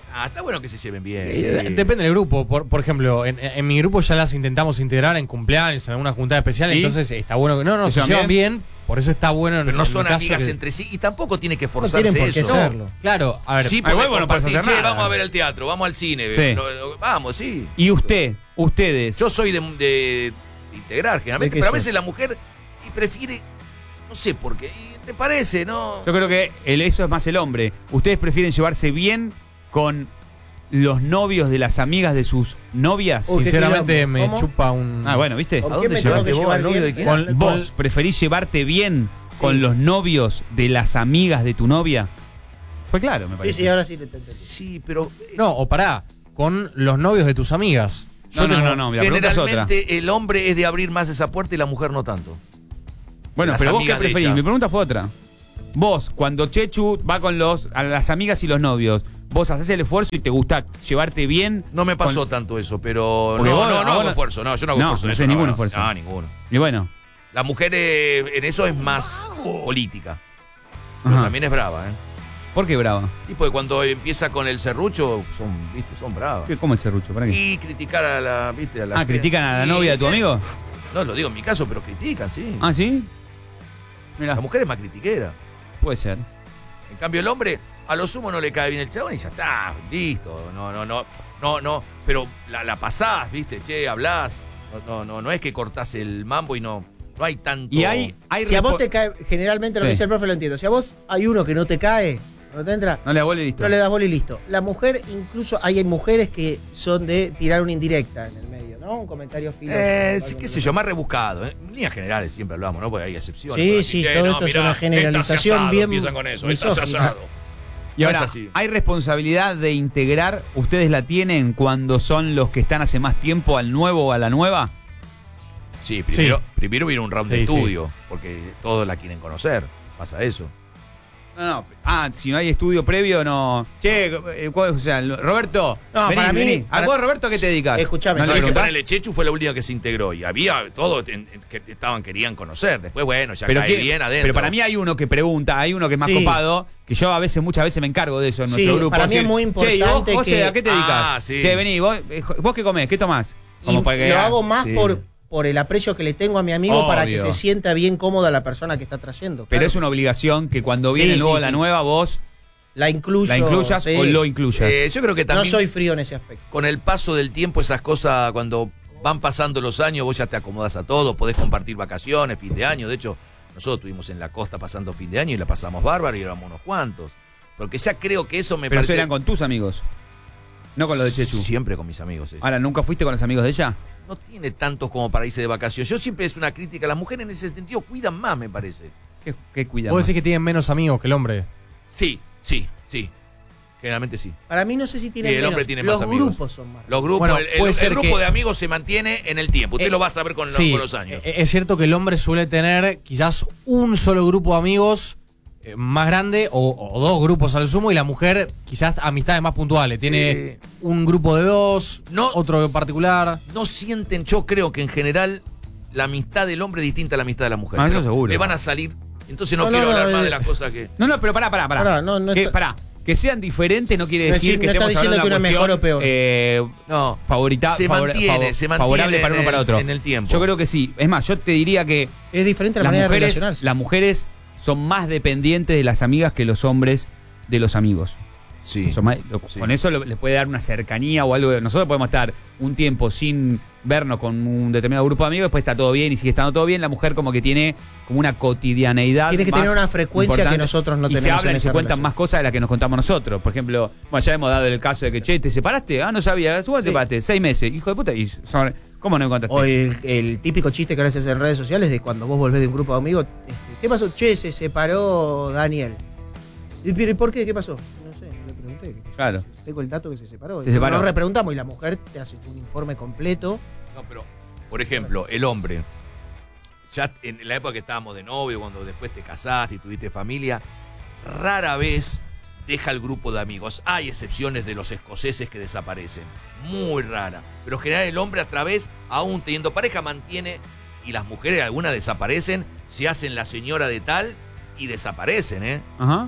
Está bueno que se lleven bien.
Depende del grupo. Por ejemplo, en mi grupo ya las intentamos integrar en cumpleaños, en alguna juntada especial.
¿Y?
Entonces está bueno. No,
¿Se
se llevan bien. Por eso está bueno.
Pero no
en
son
mi caso
amigas
que-
entre sí y tampoco tiene que
No
forzarse
tienen por qué
eso.
serlo.
Claro, a ver.
Sí,
Al
porque
huevo no puedes
compartir,
hacer
che,
nada.
vamos a ver el teatro, vamos al cine.
Sí.
Vamos, sí.
Y ustedes.
Yo soy de integrar generalmente,
¿De qué
pero a
sos?
veces la mujer y prefiere, no sé por qué, y ¿te parece, no?
Yo creo que eso es más el hombre. Ustedes prefieren llevarse bien con los novios de las amigas de sus novias.
Uy, qué
Sinceramente
quilombo.
me
¿Cómo?
chupa un.
Ah, bueno, ¿viste?
¿Con
¿A
quién
dónde
me tengo
llevaste
que
vos
llevar
al novio
bien?
de quién?
Con-
¿Vos preferís llevarte bien con los novios de las amigas de tu novia? Fue claro, me
Sí,
parece.
sí, ahora sí te entendí.
Sí, pero
No, o pará, con los novios de tus amigas.
No, la pregunta es otra.
generalmente el hombre es de abrir más esa puerta y la mujer no tanto.
Bueno,
las
pero vos qué
amigas de
preferís.
ella.
Mi pregunta fue otra. Vos, cuando Chechu va con a las amigas y los novios, vos haces el esfuerzo y te gusta llevarte bien.
No me pasó
con-
tanto eso, pero
Porque
no,
vos
no
ahora-
hago esfuerzo, no, yo no hago
No,
esfuerzo.
no
en
haces
eso,
ningún esfuerzo.
No, ninguno.
Y bueno,
La mujer en eso es más política. Pero
Ajá.
también es brava, ¿eh?
¿por qué brava?
Y porque cuando empieza con el serrucho, son bravas.
¿Cómo el serrucho? ¿Para qué?
Y criticar a la, ¿viste? A la
¿Critican a la
Sí.
novia de tu amigo?
No, lo digo en mi caso, pero critican, sí.
¿Ah, sí? Mira,
La mujer es más critiquera.
puede ser.
En cambio, el hombre, a lo sumo no le cae bien el chabón y ya está, listo. No. Pero la pasás, ¿viste? Che, hablás. No es que cortás el mambo y no hay tanto.
Y hay
Si a vos te cae, generalmente lo que
Sí.
dice el profe lo entiendo. Si a vos hay uno que no te cae, no te entra,
No le abole listo.
no le das bola y listo. La mujer, incluso hay mujeres que son de tirar una indirecta en el medio, ¿no? Un comentario fino.
Sí, qué sé yo, más rebuscado. En líneas generales siempre hablamos, ¿no? Porque hay excepciones.
Sí,
Pero
sí,
che,
todo
no,
esto es
mirá,
una generalización
estás asado,
bien
empiezan con eso, estás
misógina.
asado.
Y ahora,
Es así.
¿hay responsabilidad de integrar? ¿Ustedes la tienen cuando son los que están hace más tiempo al nuevo o a la nueva?
Sí, primero viene un round de
Sí, sí.
estudio, porque todos la quieren conocer. Pasa eso.
No. Si no hay estudio previo, no. Che, o sea, Roberto,
No,
vení,
para mí-
vení. ¿A vos, Roberto, a qué te dedicas?
Escuchame,
¿No
No,
le
es que
preguntás?
ponele, Chechu fue la última que se integró y había todos que querían conocer. Después, bueno, ya cae bien adentro.
pero para mí hay uno que pregunta, hay uno que es más
Sí.
copado, que yo muchas veces me encargo de eso en
Sí,
nuestro grupo.
para mí es muy
Che, ¿y vos,
importante
José,
que-
a qué te dedicas?
Ah, sí.
Che, vení, vos qué comés, qué tomás.
Y lo hago más
sí.
por el aprecio que le tengo a mi amigo para que
Obvio.
se sienta bien cómoda la persona que está trayendo.
Pero
claro.
es una obligación que cuando viene
Sí,
el nuevo
sí,
la
sí.
nueva, vos
la incluyo.
la incluyas
sí.
o lo incluyas.
Yo creo que
No
también
soy frío en ese aspecto.
con el paso del tiempo esas cosas, cuando van pasando los años, vos ya te acomodas a todo, podés compartir vacaciones, fin de año. De hecho, nosotros estuvimos en la costa pasando fin de año y la pasamos bárbaro y éramos unos cuantos. Porque ya creo que eso me
Pero eso
parece...
eran con tus amigos, no con los de Chechu.
Siempre con mis amigos.
Ahora, ¿nunca fuiste con los amigos de ella?
No tiene tantos como para irse de vacaciones. Yo siempre es una crítica. Las mujeres en ese sentido cuidan más, me parece.
¿Qué cuidan?
Vos decís que tienen menos amigos que el hombre.
Sí. Generalmente sí.
Para mí no sé si tiene
Sí, el
menos.
hombre tiene
los
más amigos.
grupos son más.
Los grupos,
Bueno,
el
puede ser
grupo
que-
de amigos se mantiene en el tiempo. Usted lo va a saber con
Sí,
los años.
Es cierto que el hombre suele tener quizás un solo grupo de amigos más grande o dos grupos al sumo y la mujer quizás amistades más puntuales. Tiene un grupo de dos,
No.
otro en particular.
No sienten, yo creo que en general la amistad del hombre es distinta a la amistad de la mujer.
Ah, eso
Pero
seguro.
Le van a salir. Entonces no
No,
quiero
no,
hablar
no,
más de las cosas que.
No, pero pará.
Pará, no
que,
está-
pará. Que sean diferentes no quiere
No
decir
es-
que
no está
estemos hablando
diciendo
de
que
una
una mejor
cuestión,
o peor.
No.
favorita,
Se mantiene
favorable para uno
en
para
el-
otro.
en el tiempo.
Yo creo que sí. Es más, yo te diría que
Es diferente la
las
manera de
mujeres,
relacionarse.
las mujeres son más dependientes de las amigas que los hombres de los amigos.
Sí.
Son más-
Sí.
Con eso les puede dar una cercanía o algo. Nosotros podemos estar un tiempo sin vernos con un determinado grupo de amigos, después está todo bien y sigue estando todo bien. La mujer como que tiene como una cotidianeidad.
Tiene que
más
tener una frecuencia
importante.
que nosotros no
y se
tenemos
hablan
en
y se
esa
cuentan
relación.
más cosas de las que nos contamos nosotros. Por ejemplo, bueno, ya hemos dado el caso de que, che, ¿te separaste? Ah, no sabía. ¿Cuándo te
Sí.
separaste? 6 meses. Hijo de puta. ¿Cómo no me contaste?
O el típico chiste que ahora se hace en redes sociales de cuando vos volvés de un grupo de amigos. ¿Qué pasó? Che, se separó Daniel. ¿Y por qué? ¿Qué pasó? No sé, no le pregunté. ¿Qué pasó?
Claro.
Tengo el dato que se separó.
Se separó.
Nos repreguntamos y la mujer te hace un informe completo.
No, pero, por ejemplo, el hombre, ya en la época que estábamos de novio, cuando después te casaste y tuviste familia, rara vez deja el grupo de amigos. Hay excepciones de los escoceses que desaparecen, muy rara. Pero en general el hombre a través, aún teniendo pareja, mantiene, y las mujeres algunas desaparecen, se hacen la señora de tal y desaparecen, ¿eh?
Ajá.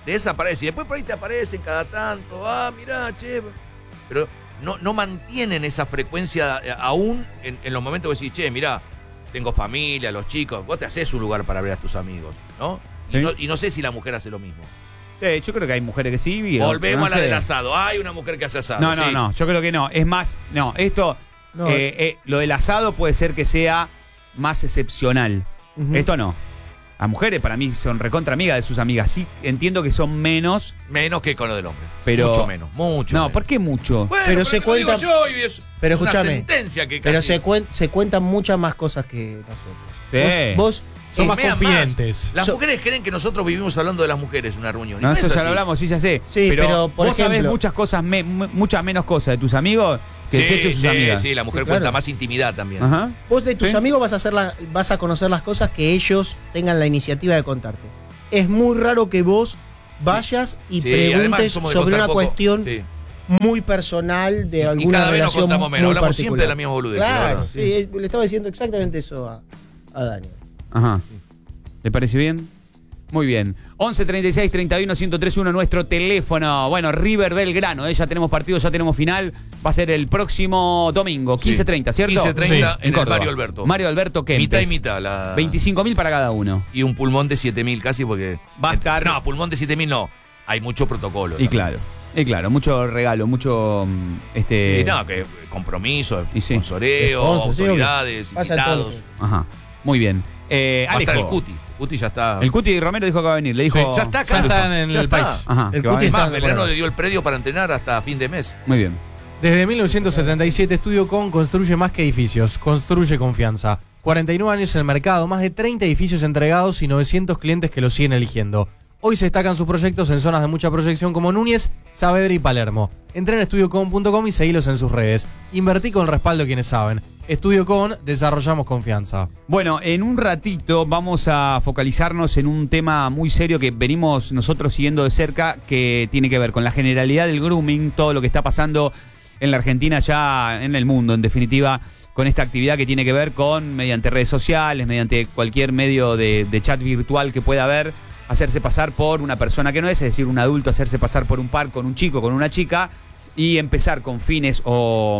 desaparece. Y después por ahí te aparecen cada tanto. Mirá, che. Pero no mantienen esa frecuencia aún en los momentos que decís, che, mirá, tengo familia, los chicos. Vos te haces un lugar para ver a tus amigos, ¿no?
Sí.
Y no sé si la mujer hace lo mismo.
Yo creo que hay mujeres que sí.
Volvemos
no
a la
sé.
del asado. Hay una mujer que hace asado.
No,
sí.
no, yo creo que no. Es más, no, esto,
No.
lo del asado puede ser que sea más excepcional.
Ujú.
Esto no. Las mujeres para mí son recontra amigas de sus amigas. Sí, entiendo que son menos,
Menos que con lo del hombre.
pero...
Mucho menos, mucho
No,
menos.
¿por qué mucho?
Bueno,
Pero
pero
se
lo digo
cuenta-
yo y es
Pero
una
escúchame,
sentencia que
Pero
casi...
se cuentan muchas más cosas que nosotros.
Sí.
Vos
Son más
Vean
confidentes.
Las
So-
mujeres creen que nosotros vivimos hablando de las mujeres en una reunión. Y
No,
es
eso ya
así.
lo hablamos, sí, ya sé.
Sí, pero, por
vos sabés
ejemplo-
muchas cosas, muchas menos cosas de tus amigos que el Checho y sus amigas.
Sí, la mujer
Sí, claro.
cuenta más intimidad también.
Ajá.
Vos de tus
Sí.
amigos vas a conocer las cosas que ellos tengan la iniciativa de contarte. Es muy raro que vos vayas y
Sí, además
preguntes
somos de
sobre
contar
una
poco.
cuestión
Sí.
muy personal de
Y
alguna
cada vez nos
relación
contamos menos.
muy
Hablamos siempre de
particular.
la misma boludez. la
Claro,
verdad.
sí, le estaba diciendo exactamente eso a Daniel.
Ajá. ¿Le parece bien? Muy bien. 11 36 31 1031 nuestro teléfono. Bueno, River Belgrano, ya tenemos partido, ya tenemos final. Va a ser el próximo domingo, 15:30, ¿cierto?
15:30
Sí,
en el
Córdoba.
Mario Alberto.
Mario Alberto Kempes.
Mitad y mitad. La...
25.000 para cada uno.
Y un pulmón de 7.000 casi porque...
Va a estar-
No, pulmón de 7.000 no. Hay mucho protocolo.
Y
también.
claro, mucho regalo, mucho
Sí, no, que compromiso,
Y sí.
sponsoreo,
Sponsor, sí,
autoridades,
Pasa
invitados.
entonces.
Ajá. Muy bien.
Va a estar
Alejo.
el Cuti. El Cuti ya está.
El Cuti Romero dijo que va a venir. Le dijo.
Sí, ya está acá.
Ya están en
Ya
el
está.
país.
Ajá.
El
que va a
Cuti
venir.
está-
Más, Belgrano
bueno.
le dio el predio para entrenar hasta fin de mes.
Muy bien.
Desde 1977, Estudio Con construye más que edificios, construye confianza. 49 años en el mercado, más de 30 edificios entregados y 900 clientes que lo siguen eligiendo. Hoy se destacan sus proyectos en zonas de mucha proyección como Núñez, Saavedra y Palermo. Entrá en estudiocon.com y seguilos en sus redes. Invertí con el respaldo de quienes saben. Estudio Con, desarrollamos confianza.
Bueno, en un ratito vamos a focalizarnos en un tema muy serio que venimos nosotros siguiendo de cerca, que tiene que ver con la generalidad del grooming, todo lo que está pasando en la Argentina, ya en el mundo, en definitiva, con esta actividad que tiene que ver con, mediante redes sociales, mediante cualquier medio de chat virtual que pueda haber, hacerse pasar por una persona que no es decir, un adulto hacerse pasar por un par con un chico, con una chica, y empezar con fines o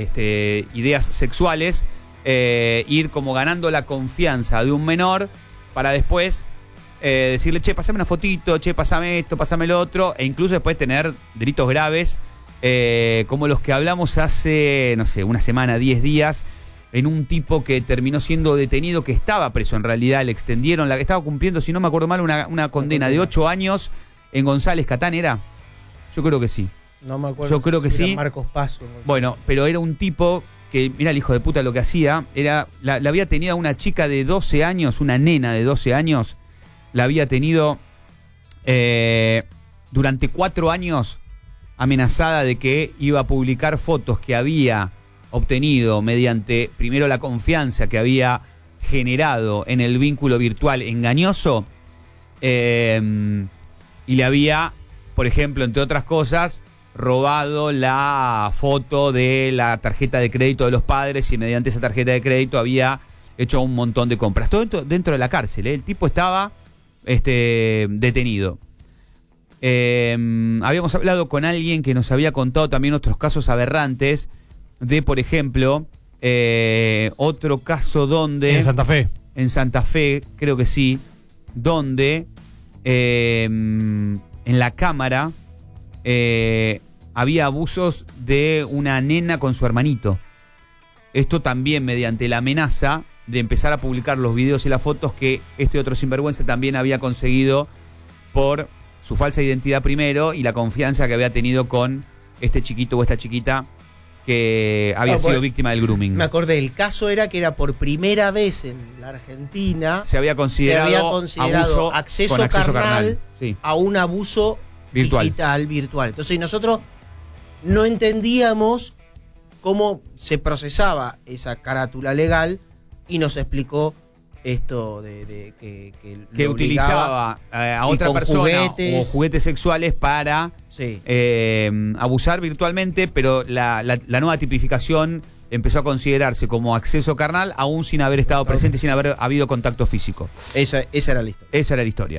ideas sexuales, ir como ganando la confianza de un menor para después decirle, che, pasame una fotito, che, pasame esto, pasame lo otro, e incluso después tener delitos graves como los que hablamos hace, no sé, una semana, 10 días, en un tipo que terminó siendo detenido, que estaba preso en realidad, le extendieron, la que estaba cumpliendo, si no me acuerdo mal, una condena de 8 años en González Catán, ¿era? Yo creo que sí.
No me acuerdo.
Yo creo que
si era
sí.
Marcos Paso. no sé.
Bueno, pero era un tipo que, mira el hijo de puta lo que hacía, la había tenido una chica de 12 años, una nena de 12 años, la había tenido durante 4 años amenazada de que iba a publicar fotos que había obtenido mediante, primero, la confianza que había generado en el vínculo virtual engañoso, y le había, por ejemplo, entre otras cosas, robado la foto de la tarjeta de crédito de los padres y mediante esa tarjeta de crédito había hecho un montón de compras. Todo dentro de la cárcel, ¿eh? El tipo estaba detenido. Habíamos hablado con alguien que nos había contado también otros casos aberrantes de, por ejemplo, otro caso donde...
En Santa Fe.
En Santa Fe, creo que sí, donde en la cámara había abusos de una nena con su hermanito. Esto también mediante la amenaza de empezar a publicar los videos y las fotos que este otro sinvergüenza también había conseguido por su falsa identidad primero y la confianza que había tenido con este chiquito o esta chiquita que había sido víctima del grooming.
Me acordé, el caso era que era por primera vez en la Argentina
Se había considerado abuso
acceso,
con acceso
carnal,
Sí.
a un abuso
Virtual.
digital, virtual. Entonces nosotros no entendíamos cómo se procesaba esa carátula legal y nos explicó esto de que
Que
lo obligaba,
utilizaba a
y
otra
con
persona
juguetes.
o juguetes sexuales para
sí.
abusar virtualmente, pero la nueva tipificación empezó a considerarse como acceso carnal aún sin haber estado presente, sin haber habido contacto físico.
Esa era la historia.
Esa era la historia.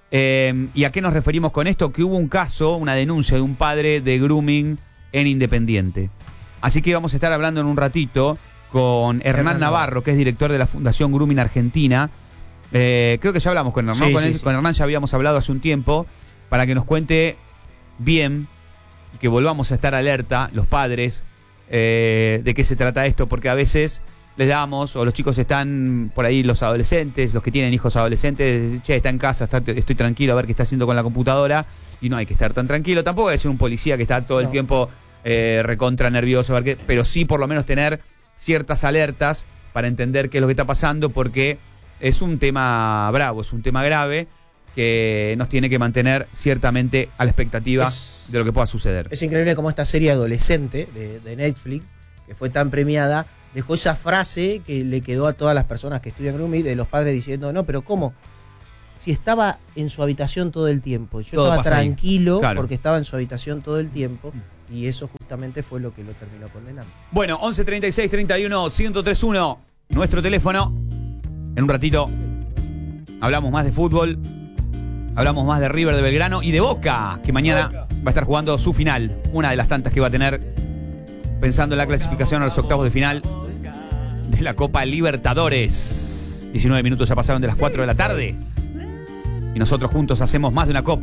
¿Y a qué nos referimos con esto? Que hubo un caso, una denuncia de un padre de grooming en Independiente. Así que vamos a estar hablando en un ratito con Hernán Navarro, que es director de la Fundación Grooming Argentina. Creo que ya hablamos con Hernán,
Sí,
con Hernán ya habíamos hablado hace un tiempo, para que nos cuente bien y que volvamos a estar alerta, los padres, de qué se trata esto, porque a veces les damos, o los chicos están por ahí, los adolescentes, los que tienen hijos adolescentes, che, está en casa, estoy tranquilo a ver qué está haciendo con la computadora, y no hay que estar tan tranquilo. Tampoco hay que ser un policía que está todo el tiempo recontra nervioso, a ver qué, pero sí por lo menos tener ciertas alertas para entender qué es lo que está pasando, porque es un tema bravo, es un tema grave que nos tiene que mantener ciertamente a la expectativa de lo que pueda suceder.
Es increíble cómo esta serie adolescente de Netflix, que fue tan premiada, dejó esa frase que le quedó a todas las personas que estudian grooming, de los padres diciendo, no, pero ¿cómo? Si estaba en su habitación todo el tiempo. Yo
Todo
estaba
pasa ahí.
tranquilo
Claro.
porque estaba en su habitación todo el tiempo, y eso justamente fue lo que lo terminó condenando.
Bueno, 11 36 31 1031, nuestro teléfono. En un ratito hablamos más de fútbol, hablamos más de River de Belgrano y de Boca, que mañana va a estar jugando su final, una de las tantas que va a tener, pensando en la clasificación a los octavos de final de la Copa Libertadores. 19 minutos ya pasaron de las 4 de la tarde y nosotros juntos hacemos más de una copa.